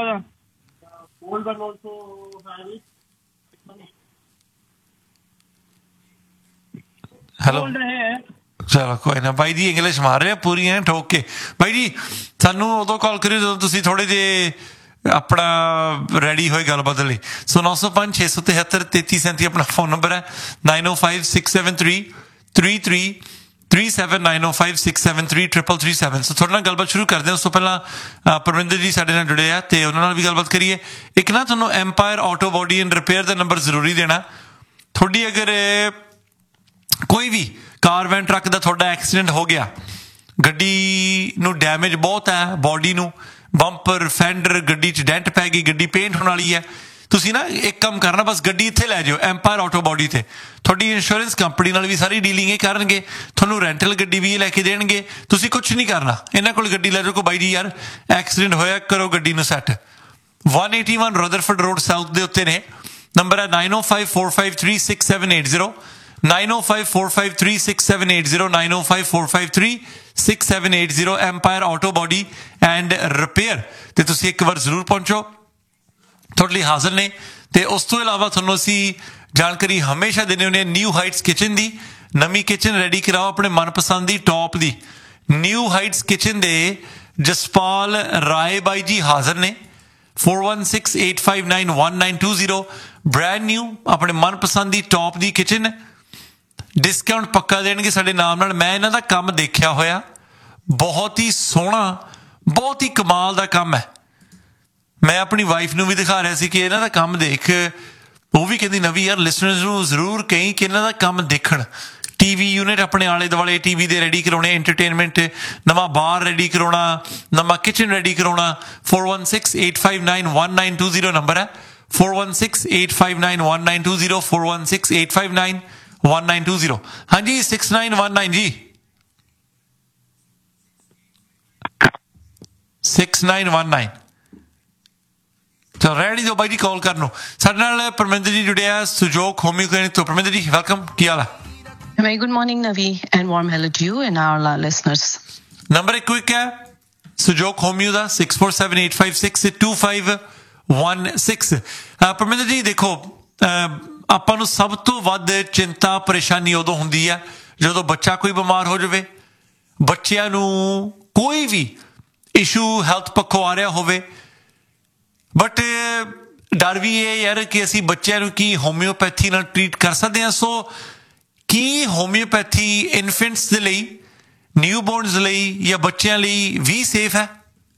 ਹੈਲੋ, ਚਲੋ ਕੋਈ ਨਾ ਬਾਈ ਜੀ, ਇੰਗਲਿਸ਼ ਮਾਰ ਰਹੇ ਪੂਰੀ ਐ ਠੋਕ ਕੇ। ਬਾਈ ਜੀ ਸਾਨੂੰ ਉਦੋਂ ਕਾਲ ਕਰਿਓ ਜਦੋਂ ਤੁਸੀਂ ਥੋੜੇ ਜਿਹੇ ਆਪਣਾ ਰੈਡੀ ਹੋਏ ਗੱਲਬਾਤ ਲਈ। ਸੋ ਨੌ ਸੌ ਪੰਜ ਛੇ ਸੌ ਤਿਹੱਤਰ ਤੇਤੀ ਸੈਂਤੀ ਆਪਣਾ ਫੋਨ ਨੰਬਰ ਹੈ। ਨਾਈਨ ਓ five six seven three three three three seven nine ਓ five six seven three triple three seven. ਸੋ ਤੁਹਾਡੇ ਨਾਲ ਗੱਲਬਾਤ ਸ਼ੁਰੂ ਕਰਦੇ ਹਾਂ। ਉਸ ਤੋਂ ਪਹਿਲਾਂ ਪਰਵਿੰਦਰ ਜੀ ਸਾਡੇ ਨਾਲ ਜੁੜੇ ਆ ਤੇ ਉਹਨਾਂ ਨਾਲ ਵੀ ਗੱਲਬਾਤ ਕਰੀਏ। ਇੱਕ ਨਾ ਤੁਹਾਨੂੰ empire auto body and repair the number ਜ਼ਰੂਰੀ ਦੇਣਾ। ਤੁਹਾਡੀ ਅਗਰ ਕੋਈ ਵੀ ਕਾਰ ਵੈਨ ਟਰੱਕ ਦਾ ਤੁਹਾਡਾ ਐਕਸੀਡੈਂਟ ਹੋ ਗਿਆ, ਗੱਡੀ ਨੂੰ ਡੈਮੇਜ ਬਹੁਤ ਹੈ, ਬੋਡੀ ਨੂੰ, ਬੰਪਰ ਫੈਂਡਰ, ਗੱਡੀ 'ਚ ਡੈਂਟ ਪੈ ਗਈ, ਗੱਡੀ ਪੇਂਟ ਹੋਣ ਵਾਲੀ ਹੈ, ਤੁਸੀਂ ਨਾ ਇੱਕ ਕੰਮ ਕਰਨਾ, ਬਸ ਗੱਡੀ ਇੱਥੇ ਲੈ ਜਾਓ ਐਮਪਾਇਰ ਆਟੋ ਬੋਡੀ ਤੇ। ਤੁਹਾਡੀ ਇੰਸ਼ੋਰੈਂਸ ਕੰਪਨੀ ਨਾਲ ਵੀ ਸਾਰੀ ਡੀਲਿੰਗ ਇਹ ਕਰਨਗੇ, ਤੁਹਾਨੂੰ ਰੈਂਟਲ ਗੱਡੀ ਵੀ ਲੈ ਕੇ ਦੇਣਗੇ। ਤੁਸੀਂ ਕੁਛ ਨਹੀਂ ਕਰਨਾ, ਇਹਨਾਂ ਕੋਲ ਗੱਡੀ ਲੈ ਜਾਓ। ਕੋ ਬਾਈ ਜੀ ਯਾਰ ਐਕਸੀਡੈਂਟ ਹੋਇਆ, ਕਰੋ ਗੱਡੀ ਨੂੰ set. One eighty one Rutherford road south ਦੇ ਉੱਤੇ ਨੇ। ਨੰਬਰ ਹੈ nine O five four five three six seven eight zero nine O five four five three six seven eight zero nine O five four five three six seven eight zero empire auto body and repair ਤੇ ਤੁਸੀਂ ਇੱਕ ਵਾਰ ਜ਼ਰੂਰ ਪਹੁੰਚੋ, ਤੁਹਾਡੇ ਲਈ ਹਾਜ਼ਰ ਨੇ। ਤੇ ਉਸ ਤੋਂ ਇਲਾਵਾ ਤੁਹਾਨੂੰ ਅਸੀਂ ਜਾਣਕਾਰੀ ਹਮੇਸ਼ਾ ਦਿੰਦੇ ਹੁੰਦੇ ਹਾਂ ਨਿਊ ਹਾਈਟਸ ਕਿਚਨ ਦੀ। ਨਵੀਂ ਕਿਚਨ ਰੈਡੀ ਕਰਾਓ ਆਪਣੇ ਮਨਪਸੰਦ ਦੀ, ਟੌਪ ਦੀ। ਨਿਊ ਹਾਈਟਸ ਕਿਚਨ ਦੇ ਜਸਪਾਲ ਰਾਏ ਬਾਈ ਜੀ ਹਾਜ਼ਰ ਨੇ। Four one six eight five nine one nine two zero brand new ਆਪਣੇ ਮਨਪਸੰਦ ਦੀ ਟੌਪ ਦੀ ਕਿਚਨ। ਡਿਸਕਾਊਂਟ ਪੱਕਾ ਦੇਣਗੇ ਸਾਡੇ ਨਾਮ ਨਾਲ। ਮੈਂ ਇਹਨਾਂ ਦਾ ਕੰਮ ਦੇਖਿਆ ਹੋਇਆ, ਬਹੁਤ ਹੀ ਸੋਹਣਾ, ਬਹੁਤ ਹੀ ਕਮਾਲ ਦਾ ਕੰਮ ਹੈ। ਮੈਂ ਆਪਣੀ ਵਾਈਫ ਨੂੰ ਵੀ ਦਿਖਾ ਰਿਹਾ ਸੀ ਕਿ ਇਹਨਾਂ ਦਾ ਕੰਮ ਦੇਖ, ਉਹ ਵੀ ਕਹਿੰਦੀ ਨਵੀਂ ਯਾਰ ਲਿਸਨਰਸ ਨੂੰ ਜ਼ਰੂਰ ਕਹੀਂ ਕਿ ਇਹਨਾਂ ਦਾ ਕੰਮ ਦੇਖਣ ਟੀਵੀ ਯੂਨਿਟ ਆਪਣੇ ਆਲੇ ਦੁਆਲੇ ਟੀਵੀ ਦੇ ਰੈਡੀ ਕਰਾਉਣੇ ਐਂਟਰਟੇਨਮੈਂਟ ਨਵਾਂ ਬਾਰ ਰੈਡੀ ਕਰਾਉਣਾ ਨਵਾਂ ਕਿਚਨ ਰੈਡੀ ਕਰਾਉਣਾ four one six eight five nine one nine two zero number ਹੈ four one six eight five nine one nine two zero four one six eight five nine one nine two zero ਹਾਂਜੀ six nine one nine ਜੀ six nine one nine ਤਾਂ ready ਦਿਓ ਬਾਈ ਜੀ ਕਾਲ ਕਰਨ ਨੂੰ ਸਾਡੇ ਨਾਲ ਪਰਮਿੰਦਰ ਜੀ ਜੁੜਿਆ ਸੁਜੋਗ ਹੋਮਿਓ ਕਲੀਨਿਕ ਤੋਂ ਪਰਮਿੰਦਰ ਜੀ ਵੈਲਕਮ ਕੀ ਹਾਲ ਹੈ Very good morning, Navi, and warm hello to you and our uh, listeners. Number ਇੱਕ quick ਹੈ ਸੁਜੋਗ ਹੋਮਿਓ ਦਾ six four seven eight five six two five one six Parminder ji ਦੇਖੋ ਆਪਾਂ ਨੂੰ ਸਭ ਤੋਂ ਵੱਧ ਚਿੰਤਾ ਪਰੇਸ਼ਾਨੀ ਉਦੋਂ ਹੁੰਦੀ ਹੈ ਜਦੋਂ ਬੱਚਾ ਕੋਈ ਬਿਮਾਰ ਹੋ ਜਾਵੇ ਬੱਚਿਆਂ ਨੂੰ ਕੋਈ ਵੀ ਇਸ਼ੂ ਹੈਲਥ ਪੱਖੋਂ ਆ ਰਿਹਾ ਹੋਵੇ ਬਟ ਡਰ ਵੀ ਇਹ ਯਾਰ ਕਿ ਅਸੀਂ ਬੱਚਿਆਂ ਨੂੰ ਕੀ ਹੋਮਿਓਪੈਥੀ ਨਾਲ ਟਰੀਟ ਕਰ ਸਕਦੇ ਹਾਂ ਸੋ ਕੀ ਹੋਮਿਓਪੈਥੀ ਇਨਫੈਂਟਸ ਦੇ ਲਈ ਨਿਊਬੋਰਨਸ ਲਈ ਜਾਂ ਬੱਚਿਆਂ ਲਈ ਵੀ ਸੇਫ ਹੈ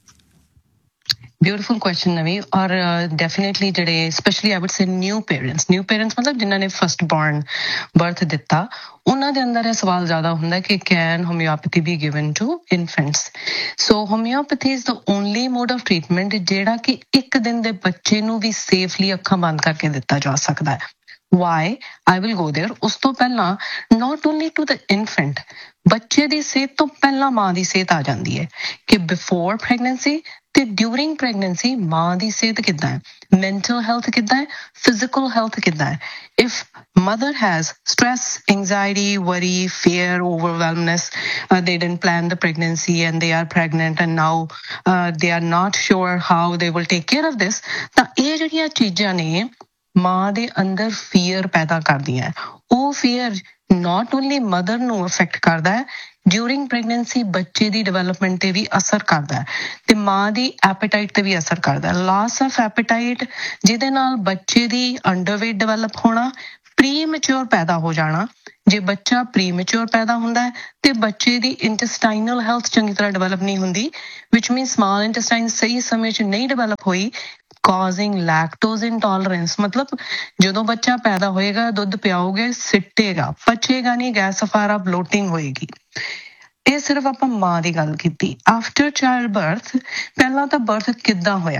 Beautiful question, Navi. Or uh, definitely today, especially I would say new parents. New parents मतलब जिन्हों ने first born birth दिता, उन्हां दे अंदर ये सवाल ज़्यादा हुंदा कि can homeopathy be given to infants? So homeopathy is the only mode of treatment जेड़ा कि एक दिन दे बच्चे नू भी safely अखां बंद करके दिता जा सकदा है. Why? I will go there. ਉਸ ਤੋਂ ਪਹਿਲਾਂ not only to the infant, ਬੱਚੇ ਦੀ ਸਿਹਤ ਤੋਂ ਪਹਿਲਾਂ ਮਾਂ ਦੀ ਸਿਹਤ ਆ ਜਾਂਦੀ ਹੈ ਕਿ before pregnancy ਤੇ during pregnancy ਮਾਂ ਦੀ ਸਿਹਤ ਕਿੱਦਾਂ ਹੈ mental health ਕਿੱਦਾਂ ਹੈ physical health ਕਿੱਦਾਂ ਹੈ if mother has stress anxiety worry fear overwhelmness uh, they didn't plan the pregnancy and they are pregnant and now uh, they are not sure how they will take care of this ਤਾਂ ਇਹ ਜਿਹੜੀਆਂ ਚੀਜ਼ਾਂ ਨੇ ਮਾਂ ਦੇ ਅੰਦਰ fear ਪੈਦਾ ਕਰਦੀਆਂ ਉਹ ਫੀਅਰ not only mother ਨੂੰ ਅਫੈਕਟ ਕਰਦਾ ਹੈ ਡਿਊਰਿੰਗ ਪ੍ਰੈਗਨੈਂਸੀ ਬੱਚੇ ਦੀ ਡਿਵੈਲਪਮੈਂਟ ਤੇ ਵੀ ਅਸਰ ਕਰਦਾ ਹੈ ਤੇ ਮਾਂ ਦੀ ਐਪੇਟਾਈਟ ਤੇ ਵੀ ਅਸਰ ਕਰਦਾ ਹੈ ਲਾਸ ਆਫ ਐਪੇਟਾਈਟ ਜਿਹਦੇ ਨਾਲ ਬੱਚੇ ਦੀ ਅੰਡਰਵੇਟ ਡਿਵੈਲਪ ਹੋਣਾ ਪ੍ਰੀਮੈਚੁਰ ਪੈਦਾ ਹੋ ਜਾਣਾ ਜੇ ਬੱਚਾ ਪ੍ਰੀਮੈਚੁਰ ਪੈਦਾ ਹੁੰਦਾ ਹੈ ਤੇ ਬੱਚੇ ਦੀ ਇੰਟੈਸਟਾਈਨਲ ਹੈਲਥ ਚੰਗੀ ਤਰ੍ਹਾਂ ਡਿਵੈਲਪ ਨਹੀਂ ਹੁੰਦੀ ਵਿਚ ਮੀਨ ਸਮਾਲ ਇੰਟੈਸਟਾਈਨ ਸਹੀ ਸਮੇਂ 'ਚ ਨਹੀਂ ਡਿਵੈਲਪ ਹੋਈ causing lactose intolerance मतलब ਜਦੋਂ ਬੱਚਾ ਪੈਦਾ ਹੋਏਗਾ ਦੁੱਧ ਪਿਆਓਗੇ ਸਿੱਟੇਗਾ ਪਚੇਗਾ ਨਹੀਂ ਗੈਸ ਸਫਾਰਾ ਬਲੋਟਿੰਗ ਹੋਏਗੀ ਇਹ ਸਿਰਫ ਆਪਾਂ ਮਾਂ ਦੀ ਗੱਲ ਕੀਤੀ ਆਫਟਰ ਚਾਈਲਡ ਬਰਥ ਪਹਿਲਾਂ ਤਾਂ ਬਰਥ ਕਿੱਦਾਂ ਹੋਇਆ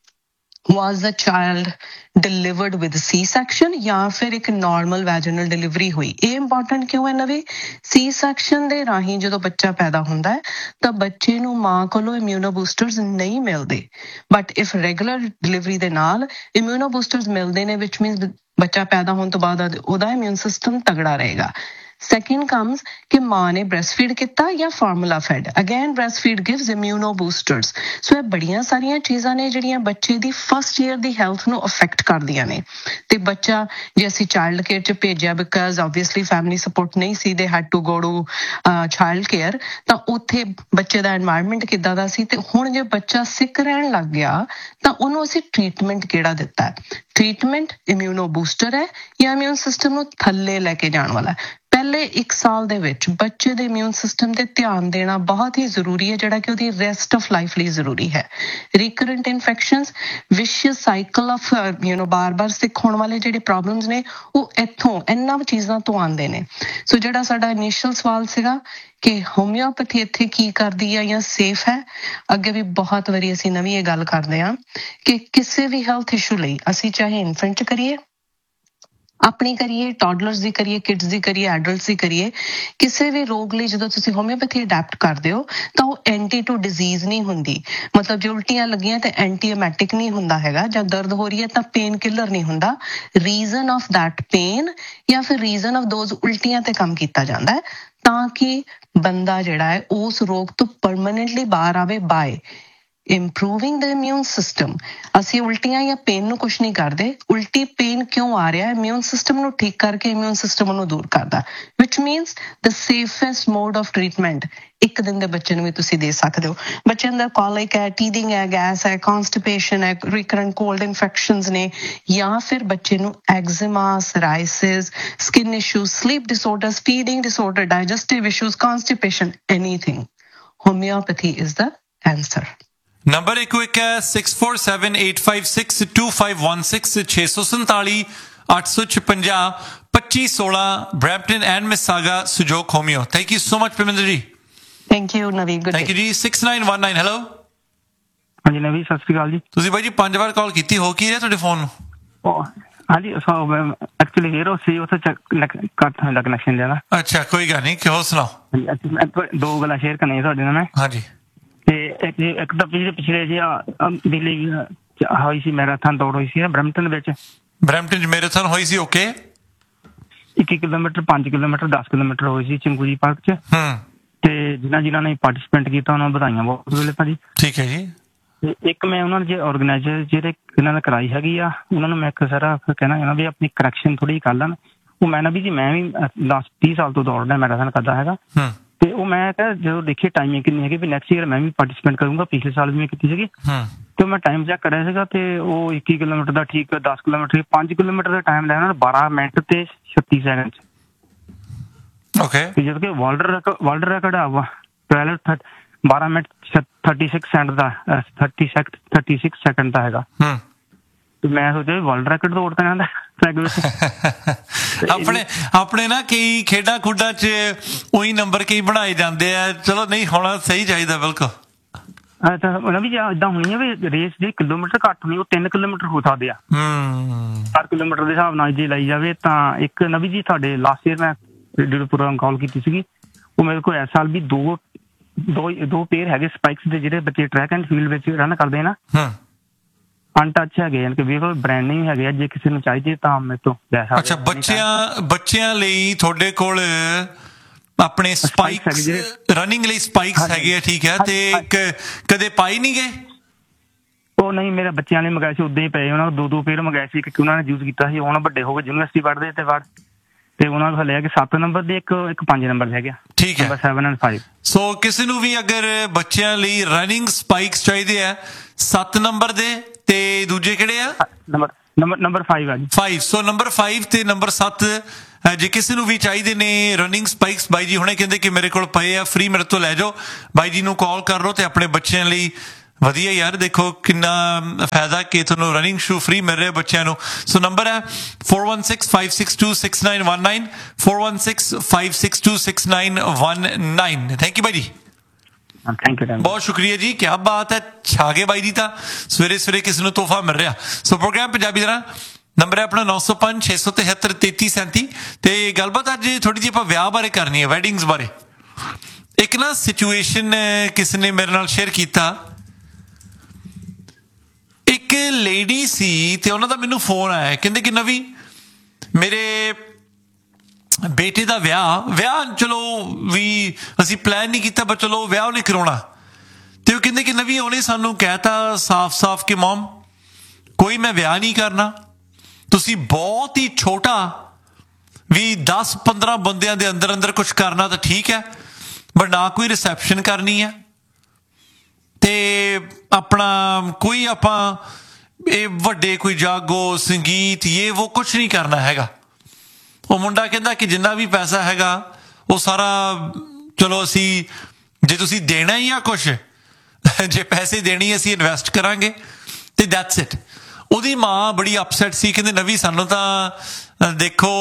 was the child delivered with C-section ਜਾਂ ਫਿਰ ਇੱਕ normal vaginal delivery ਹੋਈ ਇਹ important ਕਿਉਂ ਹੈ ਨਵੇਂ C-section ਦੇ ਰਾਹੀਂ ਜਦੋਂ ਬੱਚਾ ਪੈਦਾ ਹੁੰਦਾ ਹੈ ਤਾਂ ਬੱਚੇ ਨੂੰ ਮਾਂ ਕੋਲੋਂ immuno boosters ਨਹੀਂ ਮਿਲਦੇ but if regular delivery ਦੇ ਨਾਲ immuno boosters ਮਿਲਦੇ ਨੇ which means ਬੱਚਾ ਪੈਦਾ ਹੋਣ ਤੋਂ ਬਾਅਦ ਉਹਦਾ immune system ਤਗੜਾ ਰਹੇਗਾ Second comes ਕਿ ਮਾਂ ਨੇ breastfeed ਕੀਤਾ ਜਾਂ formula fed. Again, breastfeed gives immuno boosters. So ਇਹ ਬੜੀਆਂ ਸਾਰੀਆਂ ਚੀਜ਼ਾਂ ਨੇ ਜਿਹੜੀਆਂ ਬੱਚੇ ਦੀ first year ਦੀ health ਨੂੰ affect ਕਰਦੀਆਂ ਨੇ ਤੇ ਬੱਚਾ ਜੇ ਅਸੀਂ child care 'ਚ ਭੇਜਿਆ because obviously family support ਨਹੀਂ ਸੀ they had to go to uh, child care ਤਾਂ ਉੱਥੇ ਬੱਚੇ ਦਾ environment ਕਿੱਦਾਂ ਦਾ ਸੀ ਤੇ ਹੁਣ ਜੇ ਬੱਚਾ sick ਰਹਿਣ ਲੱਗ ਗਿਆ ਤਾਂ ਉਹਨੂੰ ਅਸੀਂ treatment ਕਿਹੜਾ ਦਿੱਤਾ ਹੈ ਟ੍ਰੀਟਮੈਂਟ ਇਮਿਊਨੋ ਬੂਸਟਰ ਹੈ ਜਾਂ ਇਮਿਊਨ ਸਿਸਟਮ ਨੂੰ ਥੱਲੇ ਲੈ ਕੇ ਜਾਣ ਵਾਲਾ ਪਹਿਲੇ ਇੱਕ ਸਾਲ ਦੇ ਵਿੱਚ ਬੱਚੇ ਦੇ ਇਮਿਊਨ ਸਿਸਟਮ ਤੇ ਧਿਆਨ ਦੇਣਾ ਬਹੁਤ ਹੀ ਜ਼ਰੂਰੀ ਹੈ ਜਿਹੜਾ ਕਿ ਉਹਦੀ ਰੈਸਟ ਆਫ ਲਾਈਫ ਲਈ ਜ਼ਰੂਰੀ ਹੈ ਰੀਕਰੈਂਟ infections ਵਿਸ਼ੀਅਸ cycle of you know ਬਾਰ-ਬਾਰ ਸਿੱਖ ਹੋਣ ਵਾਲੇ ਜਿਹੜੇ ਪ੍ਰੋਬਲਮਸ ਨੇ ਉਹ ਇੱਥੋਂ ਇਹਨਾਂ ਚੀਜ਼ਾਂ ਤੋਂ ਆਉਂਦੇ ਨੇ ਸੋ ਜਿਹੜਾ ਸਾਡਾ ਇਨੀਸ਼ੀਅਲ ਸਵਾਲ ਸੀਗਾ ਕਿ ਹੋਮਿਓਪੈਥੀ ਇੱਥੇ ਕੀ ਕਰਦੀ ਹੈ ਜਾਂ ਸੇਫ ਹੈ ਅੱਗੇ ਵੀ ਬਹੁਤ ਵਾਰੀ ਅਸੀਂ ਨਵੀਂ ਇਹ ਗੱਲ ਕਰਦੇ ਹਾਂ ਕਿ ਕਿਸੇ ਵੀ ਹੈਲਥ ਇਸ਼ੂ ਲਈ ਅਸੀਂ ਚਾਹੇ ਇਨਫੈਂਟ 'ਚ ਕਰੀਏ ਆਪਣੀ ਕਰੀਏ ਟੌਡਲਰਸ ਦੀ ਕਰੀਏ ਕਿਡਸ ਦੀ ਕਰੀਏ ਐਡਲਟਸ ਦੀ ਕਰੀਏ ਕਿਸੇ ਵੀ ਰੋਗ ਲਈ ਜਦੋਂ ਤੁਸੀਂ ਹੋਮਿਓਪੈਥੀ ਅਡੈਪਟ ਕਰਦੇ ਹੋ ਤਾਂ ਉਹ ਐਂਟੀ ਟੂ ਡਿਜ਼ੀਜ਼ ਨਹੀਂ ਹੁੰਦੀ ਮਤਲਬ ਜੇ ਉਲਟੀਆਂ ਲੱਗੀਆਂ ਤਾਂ ਐਂਟੀਐਮੈਟਿਕ ਨਹੀਂ ਹੁੰਦਾ ਹੈਗਾ ਜਾਂ ਦਰਦ ਹੋ ਰਹੀ ਹੈ ਤਾਂ ਪੇਨ ਕਿਲਰ ਨਹੀਂ ਹੁੰਦਾ ਰੀਜ਼ਨ ਆਫ ਦੈਟ ਪੇਨ ਜਾਂ ਫਿਰ ਰੀਜ਼ਨ ਆਫ ਦੋਜ਼ ਉਲਟੀਆਂ ਤੇ ਕੰਮ ਕੀਤਾ ਜਾਂਦਾ ਹੈ ਤਾਂ ਕਿ ਬੰਦਾ ਜਿਹੜਾ ਹੈ ਉਸ ਰੋਗ ਤੋਂ ਪਰਮਾਨੈਂਟਲੀ ਬਾਹਰ ਆਵੇ bye improving the immune system ਅਸੀਂ ਉਲਟੀਆਂ ਜਾਂ ਪੇਨ ਨੂੰ ਕੁਝ ਨਹੀਂ ਕਰਦੇ ਉਲਟੀ ਪੇਨ ਕਿਉਂ ਆ ਰਿਹਾ ਇਮਿਊਨ ਸਿਸਟਮ ਨੂੰ ਠੀਕ ਕਰਕੇ ਇਮਿਊਨ ਸਿਸਟਮ ਨੂੰ ਦੂਰ ਕਰਦਾ which means the safest mode of treatment ਇੱਕ ਦਿਨ ਦੇ ਬੱਚੇ ਨੂੰ ਵੀ ਤੁਸੀਂ ਦੇ ਸਕਦੇ ਹੋ ਬੱਚੇ ਅੰਦਰ ਕੋਲਿਕ ਹੈ ਟੀਥਿੰਗ ਹੈ ਗੈਸ ਹੈ ਕਨਸਟੀਪੇਸ਼ਨ ਹੈ ਰਿਕਰੈਂਟ ਕੋਲਡ ਇਨਫੈਕਸ਼ਨਸ ਨੇ ਜਾਂ ਫਿਰ ਬੱਚੇ ਨੂੰ eczema psoriasis skin issues sleep disorders feeding disorder digestive issues constipation anything homeopathy is the answer number ਇੱਕ ਇੱਕ ਹੈ six four seven eight five six two five one six ਛੇ ਸੌ ਸੰਤਾਲੀ ਅੱਠ ਸੌ ਛਪੰਜਾ ਪੱਚੀ ਸੋਲਾਂ Brampton and ਮਿਸਾਗਾ ਸੁਜੋਕ ਹੋਮਿਓ। Thank you so much Parminder ji. Thank you ਨਵੀ, ਗੁੱਡ ਥੈਂਕ ਯੂ ਜੀ। Six nine one nine hello. ਹਾਂਜੀ ਨਵੀ, ਸਤਿ ਸ਼੍ਰੀ ਅਕਾਲ ਜੀ। ਤੁਸੀਂ ਬਾਈ ਜੀ ਪੰਜ ਵਾਰ ਕਾਲ ਕੀਤੀ, ਹੋ ਕੀ ਰਿਹਾ ਤੁਹਾਡੇ ਫੋਨ ਨੂੰ? ਹਾਂਜੀ ਐਕਚੁਅਲੀ ਹੀਰੋ ਸੀ, ਉੱਥੇ ਕੱਟ ਹੋਇਆ ਕਨੈਕਸ਼ਨ ਜਿਆਦਾ। ਅੱਛਾ ਕੋਈ ਗੱਲ ਨਹੀਂ, ਕਿਉਂ ਸੁਣਾਓ। ਦੋ ਗੱਲਾਂ ਸ਼ੇਅਰ ਕਰਨੀਆਂ ਤੁਹਾਡੇ ਨਾਲ ਮੈਂ। ਹਾਂਜੀ। ਤੇ ਇੱਕ ਇੱਕ ਤਾਂ ਪਿਛਲੇ ਪਿਛਲੇ ਜੀ ਦਿੱਲੀ ਹੋਈ ਸੀ ਮੈਰਾਥਨ ਦੌੜ ਹੋਈ ਸੀ ਬਰੈਂਪਟਨ ਵਿੱਚ। ਬਰੈਂਪਟਨ 'ਚ ਮੈਰਾਥਨ ਹੋਈ ਸੀ, ਓਕੇ। ਇੱਕੀ ਕਿਲੋਮੀਟਰ, ਪੰਜ ਕਿਲੋਮੀਟਰ, ਦਸ ਕਿਲੋਮੀਟਰ ਹੋਈ ਸੀ ਚੰਗੂਜੀ ਪਾਰਕ 'ਚ। ਹੂੰ। ਤੇ ਜਿਨ੍ਹਾਂ ਜਿਨ੍ਹਾਂ ਨੇ ਪਾਰਟੀਸਪੇਟ ਕੀਤਾ ਉਹਨਾਂ ਨੂੰ ਵਧਾਈਆਂ ਬਹੁਤ ਵੇਲੇ ਭਾਜੀ। ਠੀਕ ਹੈ ਜੀ। ਤੇ ਇੱਕ ਮੈਂ ਉਹਨਾਂ ਦੇ ਆਰਗੇਨਾਈਜ਼ਰ ਜਿਹੜੇ ਇਹਨਾਂ ਨੇ ਕਰਾਈ ਹੈਗੀ ਆ, ਉਹਨਾਂ ਨੂੰ ਮੈਂ ਇੱਕ ਸਾਰਾ ਕਹਿਣਾ ਚਾਹੁੰਦਾ ਵੀ ਆਪਣੀ ਕਰੈਕਸ਼ਨ ਥੋੜੀ ਕਰ ਲੈਣ। ਉਹ ਮੈਂ ਨਾ ਵੀ ਜੀ ਮੈਂ ਵੀ ਲਾਸਟ ਤੀਹ ਸਾਲ ਤੋਂ ਦੌੜਨਾ ਮੈਰਾਥਨ ਕਰਦਾ ਹੈਗਾ। ਤੇ ਉਹ ਮੈਂ ਕਿਹਾ ਜਦੋਂ ਦੇਖੀ ਟਾਈਮਿੰਗ ਕਿੰਨੀ ਹੈਗੀ ਵੀ ਨੈਕਸਟ ਈਅਰ ਮੈਂ ਵੀ ਪਾਰਟੀਸਪੇਟ ਕਰੂੰਗਾ। ਪਿਛਲੇ ਸਾਲ ਵੀ ਮੈਂ ਕੀਤੀ ਸੀਗੀ ਤੇ ਮੈਂ ਟਾਈਮ ਚੈੱਕ ਕਰਿਆ ਸੀਗਾ ਤੇ ਉਹ ਇੱਕੀ ਕਿਲੋਮੀਟਰ ਦਾ ਠੀਕ, ਦਸ ਕਿਲੋਮੀਟਰ, ਪੰਜ ਕਿਲੋਮੀਟਰ ਦਾ ਟਾਈਮ ਲੈਣਾ ਬਾਰਾਂ ਮਿੰਟ ਤੇ ਛੱਤੀ ਸੈਕਿੰਡ ਚ। ਓਕੇ। ਜਦੋਂ ਕਿ ਵਰਲਡ ਰਿਕਾਰਡ ਵਰਲਡ ਰਿਕਾਰਡ ਆ ਟਵੈਲਵ ਬਾਰਾਂ ਮਿੰਟ ਥਰਟੀ ਸਿਕਸ ਸੈਕਿੰਡ ਦਾ thirty second thirty six second ਦਾ ਹੈਗਾ। ਤੇ ਮੈਂ ਸੋਚਿਆ ਵਰਲਡ ਰਿਕਾਰਡ ਤੋੜਦਾ ਜਾਂਦਾ ਆਪਣੇ ਆਪਣੇ ਨਾ ਕਈ ਖੇਡਾਂ ਖੁੱਡਾਂ 'ਚ ਉਹੀ ਨੰਬਰ ਕਈ ਬਣਾਏ ਜਾਂਦੇ ਆ। ਚਲੋ ਨਹੀਂ ਹੋਣਾ ਸਹੀ ਚਾਹੀਦਾ, ਬਿਲਕੁਲ। ਉਹਨਾਂ ਵੀ ਏਦਾਂ ਹੋਣੀ ਹੈ ਵੀ ਰੇਸ ਦੀ ਕਿਲੋਮੀਟਰ ਘੱਟ ਹੋਣੀ, ਉਹ ਤਿੰਨ ਕਿਲੋਮੀਟਰ ਹੋ ਸਕਦੇ ਆ ਚਾਰ ਕਿਲੋਮੀਟਰ ਦੇ ਹਿਸਾਬ ਨਾਲ ਜੇ ਲਾਈ ਜਾਵੇ ਤਾਂ। ਇੱਕ ਨਵੀਂ ਜੀ ਤੁਹਾਡੇ ਲਾਸਟ ਈਅਰ ਮੈਂ ਜਿਹੜੇ ਪ੍ਰੋਗਰਾਮ ਕਾਲ ਕੀਤੀ ਸੀਗੀ, ਉਹ ਮੇਰੇ ਕੋਲ ਇਸ ਸਾਲ ਵੀ ਦੋ ਦੋ ਦੋ ਪੇਅਰ ਹੈਗੇ ਸਪਾਈਕਸ ਦੇ, ਜਿਹੜੇ ਬੱਚੇ ਟਰੈਕ ਐਂਡ ਫੀਲਡ ਵਿੱਚ ਰਨ ਕਰਦੇ ਨਾ, ਅਨਟੱਚ ਹੈਗੇ, ਯਾਨੀ ਕਿ ਵੀ ਕੋਈ ਬ੍ਰਾਂਡਿੰਗ ਹੈਗੇ ਆ। ਜੇ ਕਿਸੇ ਨੂੰ ਚਾਹੀਦੀ ਤਾਂ ਮੇਰੇ ਤੋਂ ਲੈ ਸਕਦੇ। ਅੱਛਾ, ਬੱਚਿਆਂ ਬੱਚਿਆਂ ਲਈ ਤੁਹਾਡੇ ਕੋਲ ਆਪਣੇ ਸਪਾਈਕਸ ਰਨਿੰਗ ਲਈ ਸਪਾਈਕਸ ਹੈਗੇ ਆ, ਠੀਕ ਹੈ। ਤੇ ਕਦੇ ਪਾਈ ਨਹੀਂ ਗਏ? ਉਹ ਨਹੀਂ, ਮੇਰੇ ਬੱਚਿਆਂ ਨੇ ਮੰਗਾਏ ਸੀ, ਉਦਾਂ ਹੀ ਪਏ। ਉਹਨਾਂ ਨੂੰ ਦੋ ਦੋ ਪੇਅਰ ਮੰਗਾਏ ਸੀ, ਕਿਉਂਕਿ ਉਹਨਾਂ ਨੇ ਯੂਜ਼ ਕੀਤਾ ਸੀ। ਹੁਣ ਵੱਡੇ ਹੋ ਗਏ, ਯੂਨੀਵਰਸਿਟੀ ਪੜ੍ਹਦੇ ਤੇ ਪੜ੍ਹ ਤੇ ਉਹਨਾਂ ਨੂੰ ਹਲੇ ਆ ਕਿ ਸੱਤ ਨੰਬਰ ਦੇ ਇੱਕ ਇੱਕ ਪੰਜ ਨੰਬਰ ਦੇ ਹੈਗੇ ਆ, ਠੀਕ ਹੈ। Seven and five. ਸੋ ਕਿਸੇ ਨੂੰ ਵੀ ਅਗਰ ਬੱਚਿਆਂ ਲਈ ਰਨਿੰਗ ਸਪਾਈਕਸ ਚਾਹੀਦੇ ਆ ਸੱਤ ਨੰਬਰ ਦੇ, ਤੇ ਦੂਜੇ ਕਿਹੜੇ ਆ? ਨੰਬਰ ਨੰਬਰ ਨੰਬਰ ਫਾਈਵ ਆ ਜੀ। ਫਾਈਵ। ਸੋ ਨੰਬਰ ਫਾਈਵ ਤੇ ਨੰਬਰ ਸੱਤ ਜੇ ਕਿਸੇ ਨੂੰ ਵੀ ਚਾਹੀਦੇ ਨੇ ਰਨਿੰਗ ਸਪਾਈਕਸ, ਬਾਈ ਜੀ ਹੁਣੇ ਕਹਿੰਦੇ ਕਿ ਮੇਰੇ ਕੋਲ ਪਏ ਆ, ਫ੍ਰੀ ਮੇਰੇ ਤੋਂ ਲੈ ਜਾਓ। ਬਾਈ ਜੀ ਨੂੰ ਕਾਲ ਕਰ ਲਓ ਤੇ ਆਪਣੇ ਬੱਚਿਆਂ ਲਈ ਵਧੀਆ ਯਾਰ, ਦੇਖੋ ਕਿੰਨਾ ਫਾਇਦਾ ਕਿ ਤੁਹਾਨੂੰ ਰਨਿੰਗ ਸ਼ੂ ਫ੍ਰੀ ਮਿਲ ਰਿਹਾ ਬੱਚਿਆਂ ਨੂੰ। ਸੋ ਨੰਬਰ ਹੈ four one six five six two six nine one nine four one six five six two six nine one nine। Thank you ਬਾਈ ਜੀ, ਥੈਂਕ ਯੂ, ਬਹੁਤ ਸ਼ੁਕਰੀਆ ਜੀ। ਕਿਆ ਬਾਤ ਹੈ, ਛਾਗੇ ਬਾਈ ਜੀ ਤਾਂ ਸਵੇਰੇ ਸਵੇਰੇ ਕਿਸੇ ਨੂੰ ਤੋਹਫਾ ਮਿਲ ਰਿਹਾ। ਸੋ ਪ੍ਰੋਗਰਾਮ ਪੰਜਾਬੀ ਦਾ ਨੰਬਰ ਹੈ ਆਪਣਾ ਨੌ ਸੌ ਪੰਜ ਛੇ ਸੌ ਤਿਹੱਤਰ ਤੇਤੀ ਸੈਂਤੀ। ਤੇ ਗੱਲਬਾਤ ਅੱਜ ਥੋੜੀ ਜਿਹੀ ਆਪਾਂ ਵਿਆਹ ਬਾਰੇ ਕਰਨੀ ਹੈ, ਵੈਡਿੰਗਸ ਬਾਰੇ। ਇੱਕ ਨਾ ਸਿਚੁਏਸ਼ਨ ਕਿਸੇ ਨੇ ਮੇਰੇ ਨਾਲ ਸ਼ੇਅਰ ਕੀਤਾ। ਇੱਕ ਲੇਡੀ ਸੀ ਤੇ ਉਹਨਾਂ ਦਾ ਮੈਨੂੰ ਫੋਨ ਆਇਆ, ਕਹਿੰਦੇ ਕਿ ਨਵੀ ਮੇਰੇ ਬੇਟੇ ਦਾ ਵਿਆਹ ਵਿਆਹ ਚਲੋ ਵੀ ਅਸੀਂ ਪਲਾਨ ਨਹੀਂ ਕੀਤਾ, ਪਰ ਚਲੋ ਵਿਆਹ ਉਹਨੇ ਕਰਾਉਣਾ। ਤੇ ਉਹ ਕਹਿੰਦੇ ਕਿ ਨਵੀ ਉਹਨੇ ਸਾਨੂੰ ਕਹਿਤਾ ਸਾਫ਼ ਸਾਫ਼ ਕਿ ਮਮ ਕੋਈ ਮੈਂ ਵਿਆਹ ਨਹੀਂ ਕਰਨਾ, ਤੁਸੀਂ ਬਹੁਤ ਹੀ ਛੋਟਾ ਵੀ ਦਸ ਪੰਦਰਾਂ ਬੰਦਿਆਂ ਦੇ ਅੰਦਰ ਅੰਦਰ ਕੁਛ ਕਰਨਾ ਤਾਂ ਠੀਕ ਹੈ, ਬਟ ਨਾ ਕੋਈ ਰਿਸੈਪਸ਼ਨ ਕਰਨੀ ਹੈ ਤੇ ਆਪਣਾ ਕੋਈ ਆਪਾਂ ਇਹ ਵੱਡੇ ਕੋਈ ਜਾਗੋ ਸੰਗੀਤ ਇਹ ਉਹ ਕੁਛ ਨਹੀਂ ਕਰਨਾ ਹੈਗਾ। ਉਹ ਮੁੰਡਾ ਕਹਿੰਦਾ ਕਿ ਜਿੰਨਾ ਵੀ ਪੈਸਾ ਹੈਗਾ ਉਹ ਸਾਰਾ ਚਲੋ ਅਸੀਂ ਜੇ ਤੁਸੀਂ ਦੇਣਾ ਹੀ ਆ ਕੁਛ, ਜੇ ਪੈਸੇ ਦੇਣੀ ਅਸੀਂ ਇਨਵੈਸਟ ਕਰਾਂਗੇ ਤੇ ਦੈਟਸ ਇਟ। ਉਹਦੀ ਮਾਂ ਬੜੀ ਅਪਸੈਟ ਸੀ, ਕਹਿੰਦੇ ਨਵੀ ਸਾਨੂੰ ਤਾਂ ਦੇਖੋ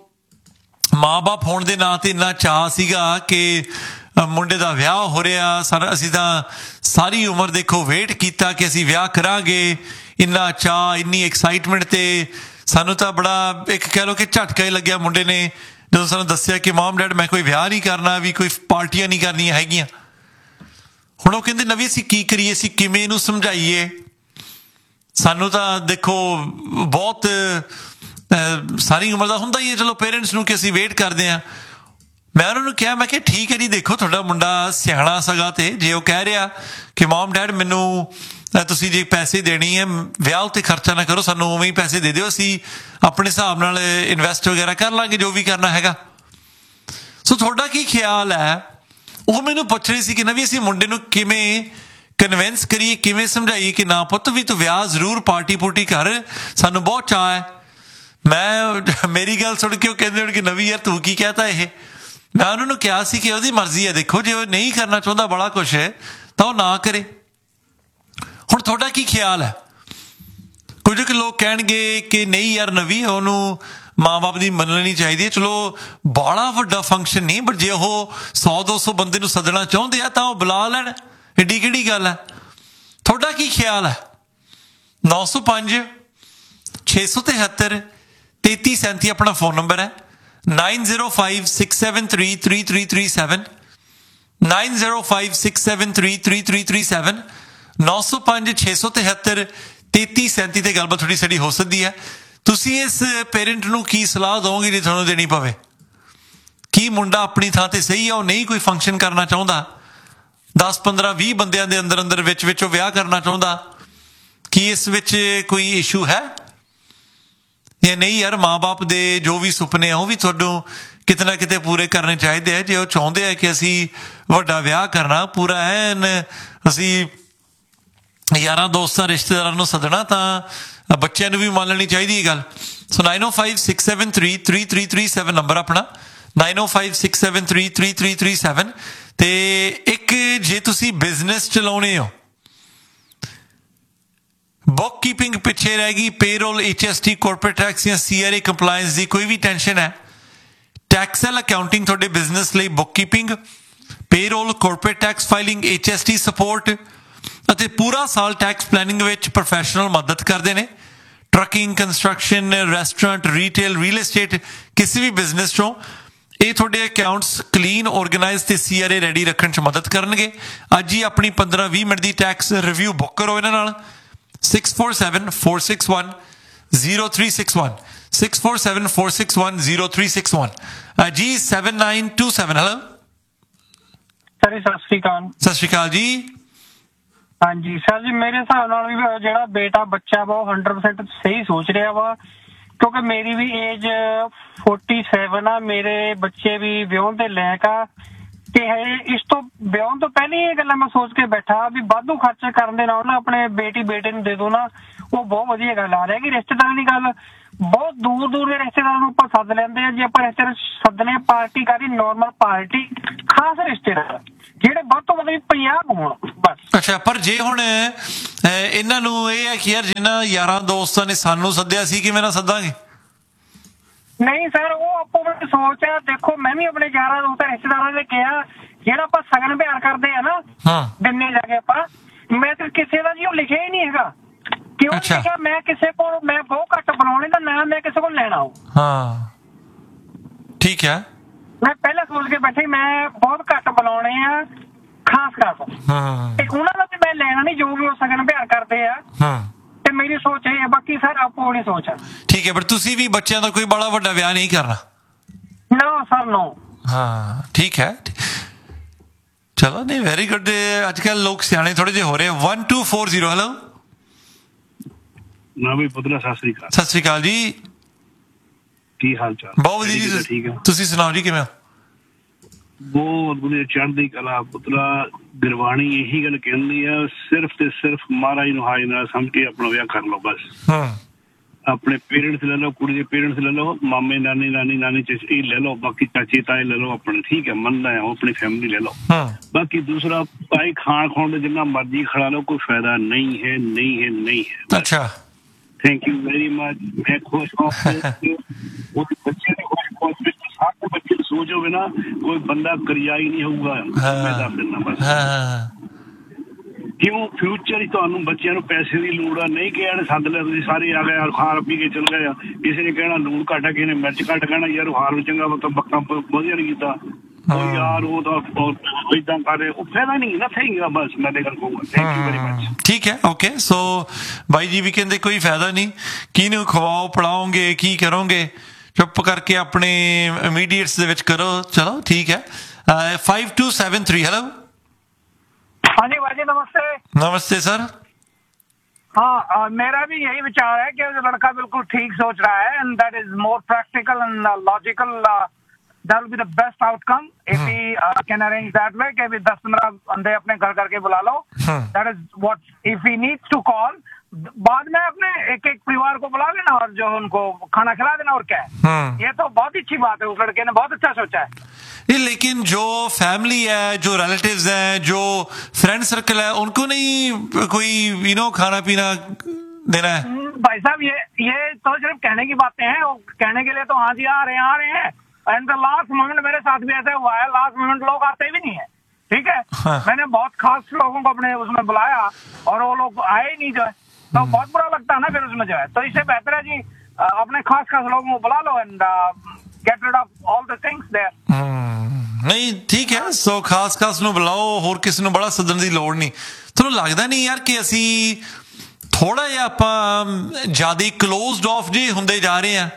ਮਾਂ ਬਾਪ ਹੋਣ ਦੇ ਨਾਂ ਤੇ ਇੰਨਾ ਚਾਅ ਸੀਗਾ ਕਿ ਮੁੰਡੇ ਦਾ ਵਿਆਹ ਹੋ ਰਿਹਾ, ਸਾਰਾ ਅਸੀਂ ਤਾਂ ਸਾਰੀ ਉਮਰ ਦੇਖੋ ਵੇਟ ਕੀਤਾ ਕਿ ਅਸੀਂ ਵਿਆਹ ਕਰਾਂਗੇ, ਇੰਨਾ ਚਾਅ ਇੰਨੀ ਐਕਸਾਈਟਮੈਂਟ। ਤੇ ਸਾਨੂੰ ਤਾਂ ਬੜਾ ਇੱਕ ਕਹਿ ਲਓ ਕਿ ਝਟਕਾ ਹੀ ਲੱਗਿਆ ਮੁੰਡੇ ਨੇ ਜਦੋਂ ਸਾਨੂੰ ਦੱਸਿਆ ਕਿ ਮਮ ਡੈਡ ਮੈਂ ਕੋਈ ਵਿਆਹ ਨਹੀਂ ਕਰਨਾ, ਵੀ ਕੋਈ ਪਾਰਟੀਆਂ ਨਹੀਂ ਕਰਨੀਆਂ ਹੈਗੀਆਂ। ਹੁਣ ਉਹ ਕਹਿੰਦੇ ਨਵੀ ਅਸੀਂ ਕੀ ਕਰੀਏ, ਅਸੀਂ ਕਿਵੇਂ ਇਹਨੂੰ ਸਮਝਾਈਏ, ਸਾਨੂੰ ਤਾਂ ਦੇਖੋ ਬਹੁਤ ਸਾਰੀ ਉਮਰ ਦਾ ਹੁੰਦਾ ਹੀ ਹੈ ਚਲੋ ਪੇਰੈਂਟਸ ਨੂੰ ਕਿ ਅਸੀਂ ਵੇਟ ਕਰਦੇ ਹਾਂ। ਮੈਂ ਉਹਨਾਂ ਨੂੰ ਕਿਹਾ, ਮੈਂ ਕਿਹਾ ਠੀਕ ਹੈ ਜੀ, ਦੇਖੋ ਤੁਹਾਡਾ ਮੁੰਡਾ ਸਿਆਣਾ ਸਗਾ ਤੇ ਜੇ ਉਹ ਕਹਿ ਰਿਹਾ ਕਿ ਮਮ ਡੈਡ ਮੈਨੂੰ ਤੁਸੀਂ ਜੇ ਪੈਸੇ ਦੇਣੀ ਹੈ ਵਿਆਹ ਉੱਤੇ ਖਰਚਾ ਨਾ ਕਰੋ, ਸਾਨੂੰ ਉਵੇਂ ਹੀ ਪੈਸੇ ਦੇ ਦਿਓ, ਅਸੀਂ ਆਪਣੇ ਹਿਸਾਬ ਨਾਲ ਇਨਵੈਸਟ ਵਗੈਰਾ ਕਰ ਲਾਂਗੇ ਜੋ ਵੀ ਕਰਨਾ ਹੈਗਾ। ਸੋ ਤੁਹਾਡਾ ਕੀ ਖਿਆਲ ਹੈ? ਉਹ ਮੈਨੂੰ ਪੁੱਛ ਰਹੀ ਸੀ ਕਿ ਨਵੀਂ ਅਸੀਂ ਮੁੰਡੇ ਨੂੰ ਕਿਵੇਂ ਕਨਵਿੰਸ ਕਰੀਏ, ਕਿਵੇਂ ਸਮਝਾਈਏ ਕਿ ਨਾ ਪੁੱਤ ਵੀ ਤੂੰ ਵਿਆਹ ਜ਼ਰੂਰ ਪਾਰਟੀ ਪੂਰਟੀ ਕਰ, ਸਾਨੂੰ ਬਹੁਤ ਚਾਅ ਹੈ। ਮੈਂ ਮੇਰੀ ਗੱਲ ਸੁਣ ਕੇ ਉਹ ਕਹਿੰਦੇ ਹੋਣ ਕਿ ਨਵੀਂ ਯਾਰ ਤੂੰ ਕੀ ਕਹਿਤਾ ਇਹ। ਮੈਂ ਉਹਨਾਂ ਨੂੰ ਕਿਹਾ ਸੀ ਕਿ ਉਹਦੀ ਮਰਜ਼ੀ ਹੈ, ਦੇਖੋ ਜੇ ਉਹ ਨਹੀਂ ਕਰਨਾ ਚਾਹੁੰਦਾ ਬੜਾ ਕੁਛ ਹੈ ਤਾਂ ਉਹ ਨਾ ਕਰੇ। ਹੁਣ ਤੁਹਾਡਾ ਕੀ ਖਿਆਲ ਹੈ? ਕੁਝ ਕੁ ਲੋਕ ਕਹਿਣਗੇ ਕਿ ਨਹੀਂ ਯਾਰ ਨਵੀਂ ਉਹਨੂੰ ਮਾਂ-ਬਾਪ ਦੀ ਮੰਨਣੀ ਚਾਹੀਦੀ ਹੈ। ਚਲੋ ਬਾਹਲਾ ਵੱਡਾ ਫੰਕਸ਼ਨ ਨਹੀਂ, ਬਟ ਜੇ ਉਹ ਸੌ ਦੋ ਸੌ ਬੰਦੇ ਨੂੰ ਸੱਦਣਾ ਚਾਹੁੰਦੇ ਆ ਤਾਂ ਉਹ ਬੁਲਾ ਲੈਣ, ਏਡੀ ਕਿਹੜੀ ਗੱਲ ਹੈ। ਤੁਹਾਡਾ ਕੀ ਖਿਆਲ ਹੈ? ਨੌ ਸੌ ਪੰਜ ਛੇ ਸੌ ਤਿਹੱਤਰ ਤੇਤੀ ਸੈਂਤੀ ਆਪਣਾ ਫੋਨ ਨੰਬਰ ਹੈ। Nine zero five six seven three three three three seven nine zero five six seven three three three three seven ਨੌ ਸੌ ਪੰਜ ਛੇ ਸੌ ਤਿਹੱਤਰ ਤੇਤੀ ਸੈਂਤੀ ਤੇ ਗੱਲਬਾਤ ਥੋੜੀ ਸਾਡੀ ਹੋ ਸਕਦੀ ਹੈ। ਤੁਸੀਂ ਇਸ ਪੇਰੈਂਟ ਨੂੰ ਕੀ ਸਲਾਹ ਦਿਓਗੇ ਜੇ ਤੁਹਾਨੂੰ ਦੇਣੀ ਪਵੇ? ਕੀ ਮੁੰਡਾ ਆਪਣੀ ਥਾਂ ਤੇ ਸਹੀ ਆ, ਉਹ ਨਹੀਂ ਕੋਈ ਫੰਕਸ਼ਨ ਕਰਨਾ ਚਾਹੁੰਦਾ, ਦਸ ਪੰਦਰਾਂ ਵੀਹ ਬੰਦਿਆਂ ਦੇ ਅੰਦਰ ਅੰਦਰ ਵਿੱਚ ਵਿੱਚ ਉਹ ਵਿਆਹ ਕਰਨਾ ਚਾਹੁੰਦਾ, ਕੀ ਇਸ ਵਿੱਚ ਕੋਈ ਇਸ਼ੂ ਹੈ ਜਾਂ ਨਹੀਂ? ਯਾਰ ਮਾਂ ਬਾਪ ਦੇ ਜੋ ਵੀ ਸੁਪਨੇ ਆ ਉਹ ਵੀ ਤੁਹਾਨੂੰ ਕਿਤੇ ਨਾ ਕਿਤੇ ਪੂਰੇ ਕਰਨੇ ਚਾਹੀਦੇ ਆ। ਜੇ ਉਹ ਚਾਹੁੰਦੇ ਆ ਕਿ ਅਸੀਂ ਵੱਡਾ ਵਿਆਹ ਕਰਨਾ, ਪੂਰਾ ਐਨ ਅਸੀਂ ਯਾਰਾਂ ਦੋਸਤਾਂ ਰਿਸ਼ਤੇਦਾਰਾਂ ਨੂੰ ਸੱਦਣਾ, ਤਾਂ ਬੱਚਿਆਂ ਨੂੰ ਵੀ ਮੰਨ ਲੈਣੀ ਚਾਹੀਦੀ ਇਹ ਗੱਲ। ਸੋ ਨਾਈਨ ਓ five six seven three three three three seven number ਆਪਣਾ, ਨਾਈਨ ਓ five six seven three three three three seven. ਤੇ ਇੱਕ ਜੇ ਤੁਸੀਂ ਬਿਜ਼ਨਸ ਚਲਾਉਣੇ ਹੋ, ਬੁੱਕ ਕੀਪਿੰਗ ਪਿੱਛੇ ਰਹਿ ਗਈ, payroll, H S T, corporate tax ਜਾਂ ਸੀ ਆਰ ਏ ਕੰਪਲਾਇੰਸ ਦੀ ਕੋਈ ਵੀ ਟੈਨਸ਼ਨ ਹੈ, ਟੈਕਸਲ ਅਕਾਊਂਟਿੰਗ ਤੁਹਾਡੇ ਬਿਜ਼ਨਸ ਲਈ book keeping, payroll, corporate tax filing, H S T support ਅਤੇ ਪੂਰਾ ਸਾਲ ਟੈਕਸ ਪਲੈਨਿੰਗ ਵਿੱਚ ਪ੍ਰੋਫੈਸ਼ਨਲ ਮਦਦ ਕਰਦੇ ਨੇ। Trucking, construction, restaurant, retail, real estate, ਕਿਸੇ ਵੀ ਬਿਜ਼ਨਸ ਚੋਂ ਇਹ ਤੁਹਾਡੇ ਅਕਾਊਂਟਸ ਕਲੀਨ, ਔਰਗੇਨਾਈਜ਼ ਤੇ ਸੀ ਆਰ ਏ ਰੈਡੀ ਰੱਖਣ 'ਚ ਮਦਦ ਕਰਨਗੇ। ਅੱਜ ਹੀ ਆਪਣੀ ਪੰਦਰਾਂ ਵੀਹ ਮਿੰਟ ਦੀ ਟੈਕਸ ਰਿਵਿਊ ਬੁੱਕ ਕਰੋ ਇਹਨਾਂ ਨਾਲ। Six four seven four six one zero three six one six four seven four six one zero three six one ਜੀ seven nine to seven. Hello sir, ਸਤਿ ਸ਼੍ਰੀ ਅਕਾਲ। ਸਤਿ ਸ਼੍ਰੀ ਅਕਾਲ ਜੀ। ਹਾਂਜੀ ਸਰ ਜੀ, ਮੇਰੇ ਹਿਸਾਬ ਨਾਲ ਵੀ ਜਿਹੜਾ ਬੇਟਾ ਬੱਚਾ ਵਾ ਉਹ ਹੰਡਰਡ ਪਰਸੈਂਟ ਸਹੀ ਸੋਚ ਰਿਹਾ ਵਾ, ਕਿਉਂਕਿ ਮੇਰੀ ਵੀ ਏਜ ਫੋਰਟੀ ਸੈਵਨ ਆ, ਮੇਰੇ ਬੱਚੇ ਵੀ ਵਿਆਹੁਣ ਦੇ ਲਾਇਕ ਆ ਤੇ ਇਸ ਤੋਂ ਵਿਆਹੁਣ ਤੋਂ ਪਹਿਲਾਂ ਇਹ ਗੱਲਾਂ ਮੈਂ ਸੋਚ ਕੇ ਬੈਠਾ ਵੀ ਵਾਧੂ ਖਰਚੇ ਕਰਨ ਦੇ ਨਾਲ ਨਾ ਆਪਣੇ ਬੇਟੀ ਬੇਟੇ ਨੂੰ ਦੇ ਦੋ ਨਾ, ਉਹ ਬਹੁਤ ਵਧੀਆ ਗੱਲ ਆ। ਰਹਿ ਗਈ ਰਿਸ਼ਤੇਦਾਰਾਂ ਦੀ ਗੱਲ, ਬਹੁਤ ਦੂਰ ਦੂਰ ਦੇ ਰਿਸ਼ਤੇਦਾਰਾਂ ਨੂੰ ਆਪਾਂ ਸੱਦ ਲੈਂਦੇ ਆ। ਜੇ ਆਪਾਂ ਰਿਸ਼ਤੇਦਾਰ ਸੱਦਣੇ ਪਾਰਟੀ ਕਰੀ ਨੋਰਮਲ ਪਾਰਟੀ, ਖਾਸ ਰਿਸ਼ਤੇਦਾਰ ਜਿਹੜੇ ਵੱਧ ਤੋਂ ਵੱਧ ਪੰਜਾਹ ਹੋਣ ਬਸ। ਅੱਛਾ, ਪਰ ਜੇ ਹੁਣ ਇਹਨਾਂ ਨੂੰ ਇਹ ਹੈ ਕਿ ਯਾਰ ਜਿਨ੍ਹਾਂ ਯਾਰਾਂ ਦੋਸਤਾਂ ਨੇ ਸਾਨੂੰ ਸੱਦਿਆ ਸੀ ਕਿਵੇਂ ਨਾ ਸੱਦਾਂਗੇ? ਨਹੀਂ ਸਰ, ਉਹ ਆਪੋ ਆਪਣੀ ਸੋਚ ਆ। ਦੇਖੋ ਮੈਂ ਵੀ ਆਪਣੇ ਯਾਰਾਂ ਦੋਸਤਾਂ ਰਿਸ਼ਤੇਦਾਰਾਂ ਨੇ ਕਿਹਾ ਜਿਹੜਾ ਆਪਾਂ ਸਗਨ ਪਿਆਰ ਕਰਦੇ ਆ ਨਾ ਦਿਨੇ ਜਾ ਕੇ ਆਪਾਂ, ਮੈਂ ਤੇ ਕਿਸੇ ਦਾ ਜੀ ਉਹ ਲਿਖਿਆ ਹੀ ਨਹੀਂ ਹੈਗਾ। ਕਿਉਂ ਲਿਖਿਆ? ਮੈਂ ਕਿਸੇ ਕੋਲ ਮੈਂ ਬਹੁਤ ਘੱਟ ਬਣਾਉਣੇ ਦਾ ਨਾ ਮੈਂ ਕਿਸੇ ਕੋਲ ਲੈਣਾ ਹੋ। ਹਾਂ ਠੀਕ ਹੈ। ਮੈਂ ਪਹਿਲਾਂ ਸੋਚ ਕੇ ਬੈਠੇ ਮੈਂ ਬਹੁਤ ਘੱਟ ਬਣਾਉਣੇ ਆ ਖਾਸ ਖਾਸ, ਤੇ ਉਹਨਾਂ ਦਾ ਵੀ ਮੈਂ ਲੈਣਾ ਨਹੀਂ ਜੋ ਵੀ ਉਹ ਸਗਨ ਪਿਆਰ ਕਰਦੇ ਆ। ਤੇ ਮੇਰੀ ਸੋਚ ਇਹ ਹੈ, ਬਾਕੀ ਸਰ ਆਪੋ ਆਪਣੀ ਸੋਚ ਆ। ਠੀਕ ਹੈ, ਪਰ ਤੁਸੀਂ ਵੀ ਬੱਚਿਆਂ ਦਾ ਕੋਈ ਬੜਾ ਵੱਡਾ ਵਿਆਹ ਨਹੀਂ ਕਰਨਾ? No sir no. ਹਾਂ ਠੀਕ ਹੈ, ਚਲੋ ਨਹੀਂ, ਵੈਰੀ ਗੁੱਡ। ਅੱਜ ਕੱਲ ਲੋਕ ਸਿਆਣੇ ਥੋੜੇ ਜਿਹੇ ਹੋ ਰਹੇ। One two four zero. Hello ਨਾ ਵੀ ਪੁੱਤਰਾ, ਸਤਿ ਸ੍ਰੀ ਅਕਾਲ। ਸਤਿ ਸ੍ਰੀ ਅਕਾਲ ਜੀ। ਕੀ ਹਾਲ ਚਾਲ? ਬਹੁਤ ਵਧੀਆ ਜੀ, ਠੀਕ ਹੈ। ਤੁਸੀਂ ਸੁਣਾਓ ਜੀ, ਕਿਵੇਂ ਹੋ? ਬਹੁਤ ਵਧੀਆ, ਚੜ੍ਹਦੀ ਕਲਾ ਪੁੱਤਰਾ। ਗੁਰਬਾਣੀ ਇਹੀ ਗੱਲ ਕਹਿੰਦੀ ਆ, ਸਿਰਫ ਤੇ ਸਿਰਫ ਮਹਾਰਾਜ ਨੂੰ ਹਾਜ਼ਰ ਨਾਲ ਸਮਝ ਕੇ ਆਪਣਾ ਵਿਆਹ ਕਰ ਲਓ ਬਸ। ਆਪਣੇ ਪੇਰੈਂਟਸ ਲੈ ਲਓ, ਕੁੜੀ ਦੇ ਪੇਰੈਂਟਸ ਲੈ ਲਓ, ਮਾਮੇ ਨਾਨੀ ਨਾਨੀ ਨਾਨੀ ਚਾਚੀ ਲੈ ਲਓ, ਬਾਕੀ ਚਾਚੇ ਤਾਏ ਲੈ ਲਓ ਆਪਣੇ, ਠੀਕ ਹੈ ਮੰਨਦਾ ਆ, ਆਪਣੀ ਫੈਮਿਲੀ ਲੈ ਲਓ। ਬਾਕੀ ਦੂਸਰਾ ਭਾਈ ਖਾਣ ਖਾਣ ਦੇ ਜਿੰਨਾ ਮਰਜ਼ੀ ਖਿਲਾ ਲਓ, ਕੋਈ ਫਾਇਦਾ ਨਹੀਂ ਹੈ ਨਹੀਂ ਹੈ ਨਹੀਂ ਹੈ। ਅੱਛਾ, ਥੈਂਕ ਯੂ ਵੈਰੀ ਮਚ। ਮੈਂ ਖੁਸ਼ ਹਾਂ ਉਹਦੇ ਬੱਚੇ ਦੀ ਖੁਸ਼ ਖੁਸ਼ ਵਿੱਚ ਸਾਰੇ ਬੱਚੇ ਦੀ ਸੋਚ ਹੋਵੇ ਨਾ, ਕੋਈ ਬੰਦਾ ਕਰਿਆਈ ਨਹੀਂ ਹੋਊਗਾ। ਮੈਂ ਦੱਸ ਦਿੰਦਾ ਬਸ ਕਿਉਂ ਫਿਊਚਰ ਹੀ ਤੁਹਾਨੂੰ ਬੱਚਿਆਂ ਨੂੰ ਪੈਸੇ ਦੀ ਲੋੜ ਆ। ਨਹੀਂ ਕਹਿਣ ਸੱਦ ਲਿਆ ਤੁਸੀਂ ਸਾਰੇ ਆ ਗਏ ਖਾ ਪੀ ਕੇ ਚਲ ਗਏ ਆ, ਕਿਸੇ ਨੇ ਕਹਿਣਾ ਲੂਣ ਘੱਟ ਆ, ਕਿਸੇ ਨੇ ਮਿਰਚ ਘੱਟ ਕਹਿਣਾ ਯਾਰ ਉਹ ਹਾਰ ਚੰਗਾ ਮਤਲਬ ਬੱਕਾ ਵਧੀਆ ਨਹੀਂ ਕੀਤਾ ਯਾਰ, ਉਹ ਤਾਂ ਏਦਾਂ ਕਰ ਉਹ ਫਾਇਦਾ ਨਹੀਂ ਨਾ ਸਹੀਗਾ। ਬਸ ਮੈਂ ਇਹ ਗੱਲ ਕਹੂੰਗਾ। Thank you very much. ਠੀਕ ਹੈ, ਓਕੇ। ਸੋ ਬਾਈ ਜੀ ਵੀ ਕਹਿੰਦੇ ਕੋਈ ਫਾਇਦਾ ਨਹੀਂ, ਕਿਹਨੂੰ ਖਵਾਓ ਪੜਾਓਗੇ, ਕੀ ਕਰੋਗੇ, ਚੁੱਪ ਕਰਕੇ ਆਪਣੇ ਇਮੀਡੀਏਟਸ ਦੇ ਵਿੱਚ ਕਰੋ। ਚਲੋ ਠੀਕ ਹੈ। ਫਾइव टू सेवन थ्री। हेलो हाँ जी भाई जी, नमस्ते। नमस्ते सर। हाँ आ, मेरा भी यही विचार है कि जो लड़का बिल्कुल ठीक सोच रहा है and that is more practical and logical, that will be the best outcome if hmm. we uh, can arrange that way कि भी दस पंद्रह बंदे अपने घर करके बुला लो। hmm. That is what if he needs to call, बाद में अपने एक एक परिवार को बुला लेना और जो उनको खाना खिला देना, और क्या है। hmm. ये तो बहुत अच्छी बात है, उस लड़के ने बहुत अच्छा सोचा है। ये लेकिन जो फैमिली है, जो रिलेटिव्स हैं, जो फ्रेंड सर्कल है, उनको नहीं कोई यू नो खाना पीना देना है? भाई साहब ये ये तो सिर्फ कहने की बातें हैं, वो कहने के लिए तो हाँ जी आ रहे हैं आ रहे हैं, एंड द लास्ट मोमेंट मेरे साथ भी ऐसा हुआ है, लास्ट मोमेंट लोग आते भी नहीं है, ठीक है। हाँ। मैंने बहुत खास लोगों को अपने उसमें बुलाया और वो लोग आए ही नहीं जो है, तो बहुत बुरा लगता है ना फिर उसमें जो है। तो इससे बेहतर है जी अपने खास खास लोगों को बुला लो and get rid of all the things there. नहीं ठीक है, सो ਖਾਸ ਖਾਸ ਨੂੰ ਬੁਲਾਓ, ਹੋਰ ਕਿਸੇ ਨੂੰ ਬੜਾ ਸੱਦਣ ਦੀ ਲੋੜ ਨਹੀਂ। ਤੁਹਾਨੂੰ ਲੱਗਦਾ ਨਹੀਂ ਯਾਰ ਕਿ ਅਸੀਂ ਥੋੜਾ ਜਿਹਾ ਆਪਾਂ ਜਿਆਦਾ ਕਲੋਜ਼ਡ ਆਫ ਜੇ ਹੁੰਦੇ ਜਾ ਰਹੇ ਆ?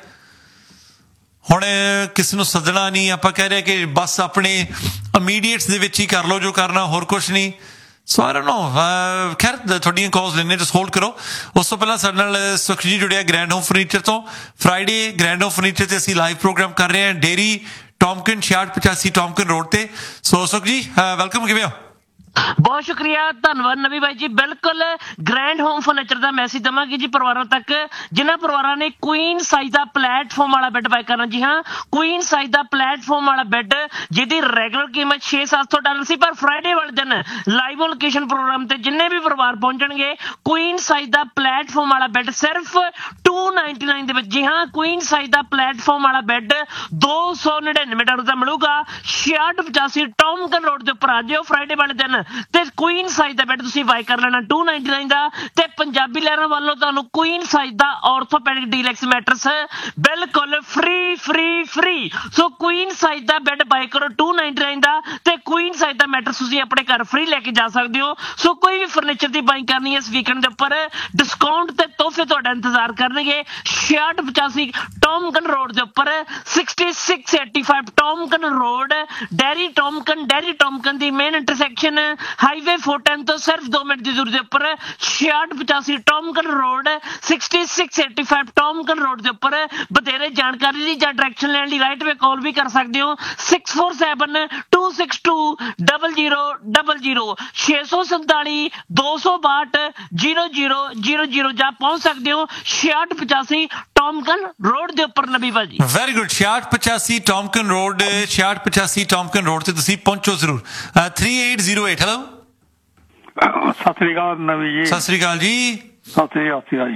ਹੁਣ ਕਿਸੇ ਨੂੰ ਸੱਦਣਾ ਨਹੀਂ, ਆਪਾਂ ਕਹਿ ਰਹੇ ਕਿ ਬਸ ਆਪਣੇ ਇਮੀਡੀਏਟਸ ਦੇ ਵਿੱਚ ਹੀ ਕਰ ਲਓ ਜੋ ਕਰਨਾ, ਹੋਰ ਕੁਛ ਨਹੀਂ। ਸੋ ਆਈ ਡੋਨਟ ਨੋ। ਖੈਰ ਤੁਹਾਡੀਆਂ ਕਾਲਸ ਲੈਣੇ, ਜਸਟ ਹੋਲਡ ਕਰੋ। ਉਸ ਤੋਂ ਪਹਿਲਾਂ ਸਾਡੇ ਨਾਲ ਸੁਖ ਜੀ ਜੁੜਿਆ ਗ੍ਰੈਂਡ ਹੋਮ ਫਰਨੀਚਰ ਤੋਂ। ਫਰਾਈਡੇ ਗ੍ਰੈਂਡ ਹੋਮ ਫਰਨੀਚਰ ਤੇ ਅਸੀਂ ਲਾਈਵ ਪ੍ਰੋਗਰਾਮ ਕਰ ਰਹੇ ਹਾਂ, ਡੇਰੀ ਟੌਮਕਿਨ ਛਿਆਹਠ ਪਚਾਸੀ ਟੌਮਕਿਨ ਰੋਡ ਤੇ। ਸੋ ਸੁਖ ਜੀ ਵੈਲਕਮ, ਕਿਵੇਂ ਹੋ? ਬਹੁਤ ਸ਼ੁਕਰੀਆ, ਧੰਨਵਾਦ ਨਵੀ ਬਾਈ ਜੀ। ਬਿਲਕੁਲ ਗ੍ਰੈਂਡ ਹੋਮ ਫਰਨੀਚਰ ਦਾ ਮੈਸੇਜ ਦੇਵਾਂਗੇ ਜੀ ਪਰਿਵਾਰਾਂ ਤੱਕ, ਜਿਨ੍ਹਾਂ ਪਰਿਵਾਰਾਂ ਨੇ ਕੁਈਨ ਸਾਈਜ਼ ਦਾ ਪਲੇਟਫਾਰਮ ਵਾਲਾ ਬੈੱਡ ਬਾਈ ਕਰਨਾ। ਜੀ ਹਾਂ, ਕੁਈਨ ਸਾਈਜ਼ ਦਾ ਪਲੇਟਫਾਰਮ ਵਾਲਾ ਬੈੱਡ ਜਿਹਦੀ ਰੈਗੂਲਰ ਕੀਮਤ ਛੇ ਸੱਤ ਸੌ ਡਾਲਰ ਸੀ, ਪਰ ਫਰਾਈਡੇ ਵਾਲੇ ਦਿਨ ਲਾਈਵ ਲੋਕੇਸ਼ਨ ਪ੍ਰੋਗਰਾਮ ਤੇ ਜਿੰਨੇ ਵੀ ਪਰਿਵਾਰ ਪਹੁੰਚਣਗੇ ਕੁਈਨ ਸਾਈਜ਼ ਦਾ ਪਲੇਟਫਾਰਮ ਵਾਲਾ ਬੈੱਡ ਸਿਰਫ ਟੂ ਨਾਈਨਟੀ ਨਾਈਨ ਦੇ ਵਿੱਚ। ਜੀ ਹਾਂ, ਕੁਈਨ ਸਾਈਜ਼ ਦਾ ਪਲੇਟਫਾਰਮ ਵਾਲਾ ਬੈੱਡ ਦੋ ਸੌ ਨੜਿਨਵੇਂ ਡਾਲਰ ਦਾ ਮਿਲੂਗਾ। ਛਿਆਹਠ ਪਚਾਸੀ ਟੌਮਕਨ ਰੋਡ ਦੇ ਉੱਪਰ ਆ ਜਿਓ ਫਰਾਈਡੇ ਵਾਲੇ ਦਿਨ, ਤੇ ਕੁਈਨ ਸਾਈਜ਼ ਦਾ ਬੈੱਡ ਤੁਸੀਂ ਬਾਈ ਕਰ ਲੈਣਾ ਟੂ ਨਾਈਨਟੀ ਨਾਈਨ ਦਾ। ਤੇ ਪੰਜਾਬੀ ਲਹਿਰਾਂ ਵੱਲੋਂ ਤੁਹਾਨੂੰ ਕੁਈਨ ਸਾਈਜ਼ ਦਾ ਆਰਥੋਪੈਡਿਕ ਡੀਲੈਕਸ ਮੈਟਰਸ ਬਿਲਕੁਲ ਫ੍ਰੀ ਫ੍ਰੀ ਫ੍ਰੀ। ਸੋ ਕੁਈਨ ਸਾਈਜ਼ ਦਾ ਬੈੱਡ ਬਾਈ ਕਰੋ ਟੂ ਨਾਈਨਟੀ ਨਾਈਨ ਦਾ, ਤੇ ਕੁਈਨ ਸਾਈਜ਼ ਦਾ ਮੈਟਰਸ ਤੁਸੀਂ ਆਪਣੇ ਘਰ ਫ੍ਰੀ ਲੈ ਕੇ ਜਾ ਸਕਦੇ ਹੋ। ਸੋ ਕੋਈ ਵੀ ਫਰਨੀਚਰ ਦੀ ਬਾਈ ਕਰਨੀ ਹੈ ਇਸ ਵੀਕਐਂਡ ਦੇ ਉੱਪਰ, ਡਿਸਕਾਊਂਟ ਤੇ ਤੋਹਫੇ ਤੁਹਾਡਾ ਇੰਤਜ਼ਾਰ ਕਰਨਗੇ। ਛਿਆਹਠ ਪਚਾਸੀ ਟੌਮਕਨ ਰੋਡ ਦੇ ਉੱਪਰ, sixty six eighty five ਟੌਮਕਨ road, dairy ਟੌਮਕਨ dairy ਟੌਮਕਨ ਦੀ main intersection highway four ten ਤੋਂ ਸਿਰਫ ਦੋ ਮਿੰਟ ਦੀ ਦੂਰੀ ਦੇ ਉੱਪਰ। ਛਿਆਹਠ ਪਚਾਸੀ ਟੌਮਕਨ road, sixty six eighty five ਟੌਮਕਨ road ਦੇ ਉੱਪਰ। ਵਧੇਰੇ ਜਾਣਕਾਰੀ ਲਈ ਜਾਂ ਡਾਇਰੈਕਸ਼ਨ ਲੈਣ ਲਈ ਰਾਈਟ ਵੇ ਕਾਲ ਵੀ ਕਰ ਸਕਦੇ ਹੋ six four seven two six to double zero double zero ਛੇ ਸੌ ਸੰਤਾਲੀ ਦੋ ਸੌ ਬਾਹਠ ਜ਼ੀਰੋ ਜ਼ੀਰੋ ਜ਼ੀਰੋ ਜ਼ੀਰੋ ਜਾਂ ਪਹੁੰਚ ਸਕਦੇ ਹੋ ਛਿਆਹਠ ਪਚਾਸੀ ਟੌਮਕਨ ਰੋਡ ਦੇ ਉੱਪਰ। ਨਬੀ ਭਾਜੀ ਵੈਰੀ ਗੁੱਡ, ਛਿਆਹਠ ਪਚਾਸੀ ਟੌਮਕਨ ਰੋਡ, ਛਿਆਹਠ ਪਚਾਸੀ ਟੌਮਕਨ ਰੋਡ ਤੇ ਤੁਸੀਂ ਪਹੁੰਚੋ ਜ਼ਰੂਰ। Three eight zero eight. Hello, Sat Sri ਅਕਾਲ ਨਵੀ ਜੀ। ਸਤਿ ਸ੍ਰੀ ਅਕਾਲ ਜੀ। ਸਤਿ ਸ੍ਰੀ ਅਕਾਲ ਜੀ।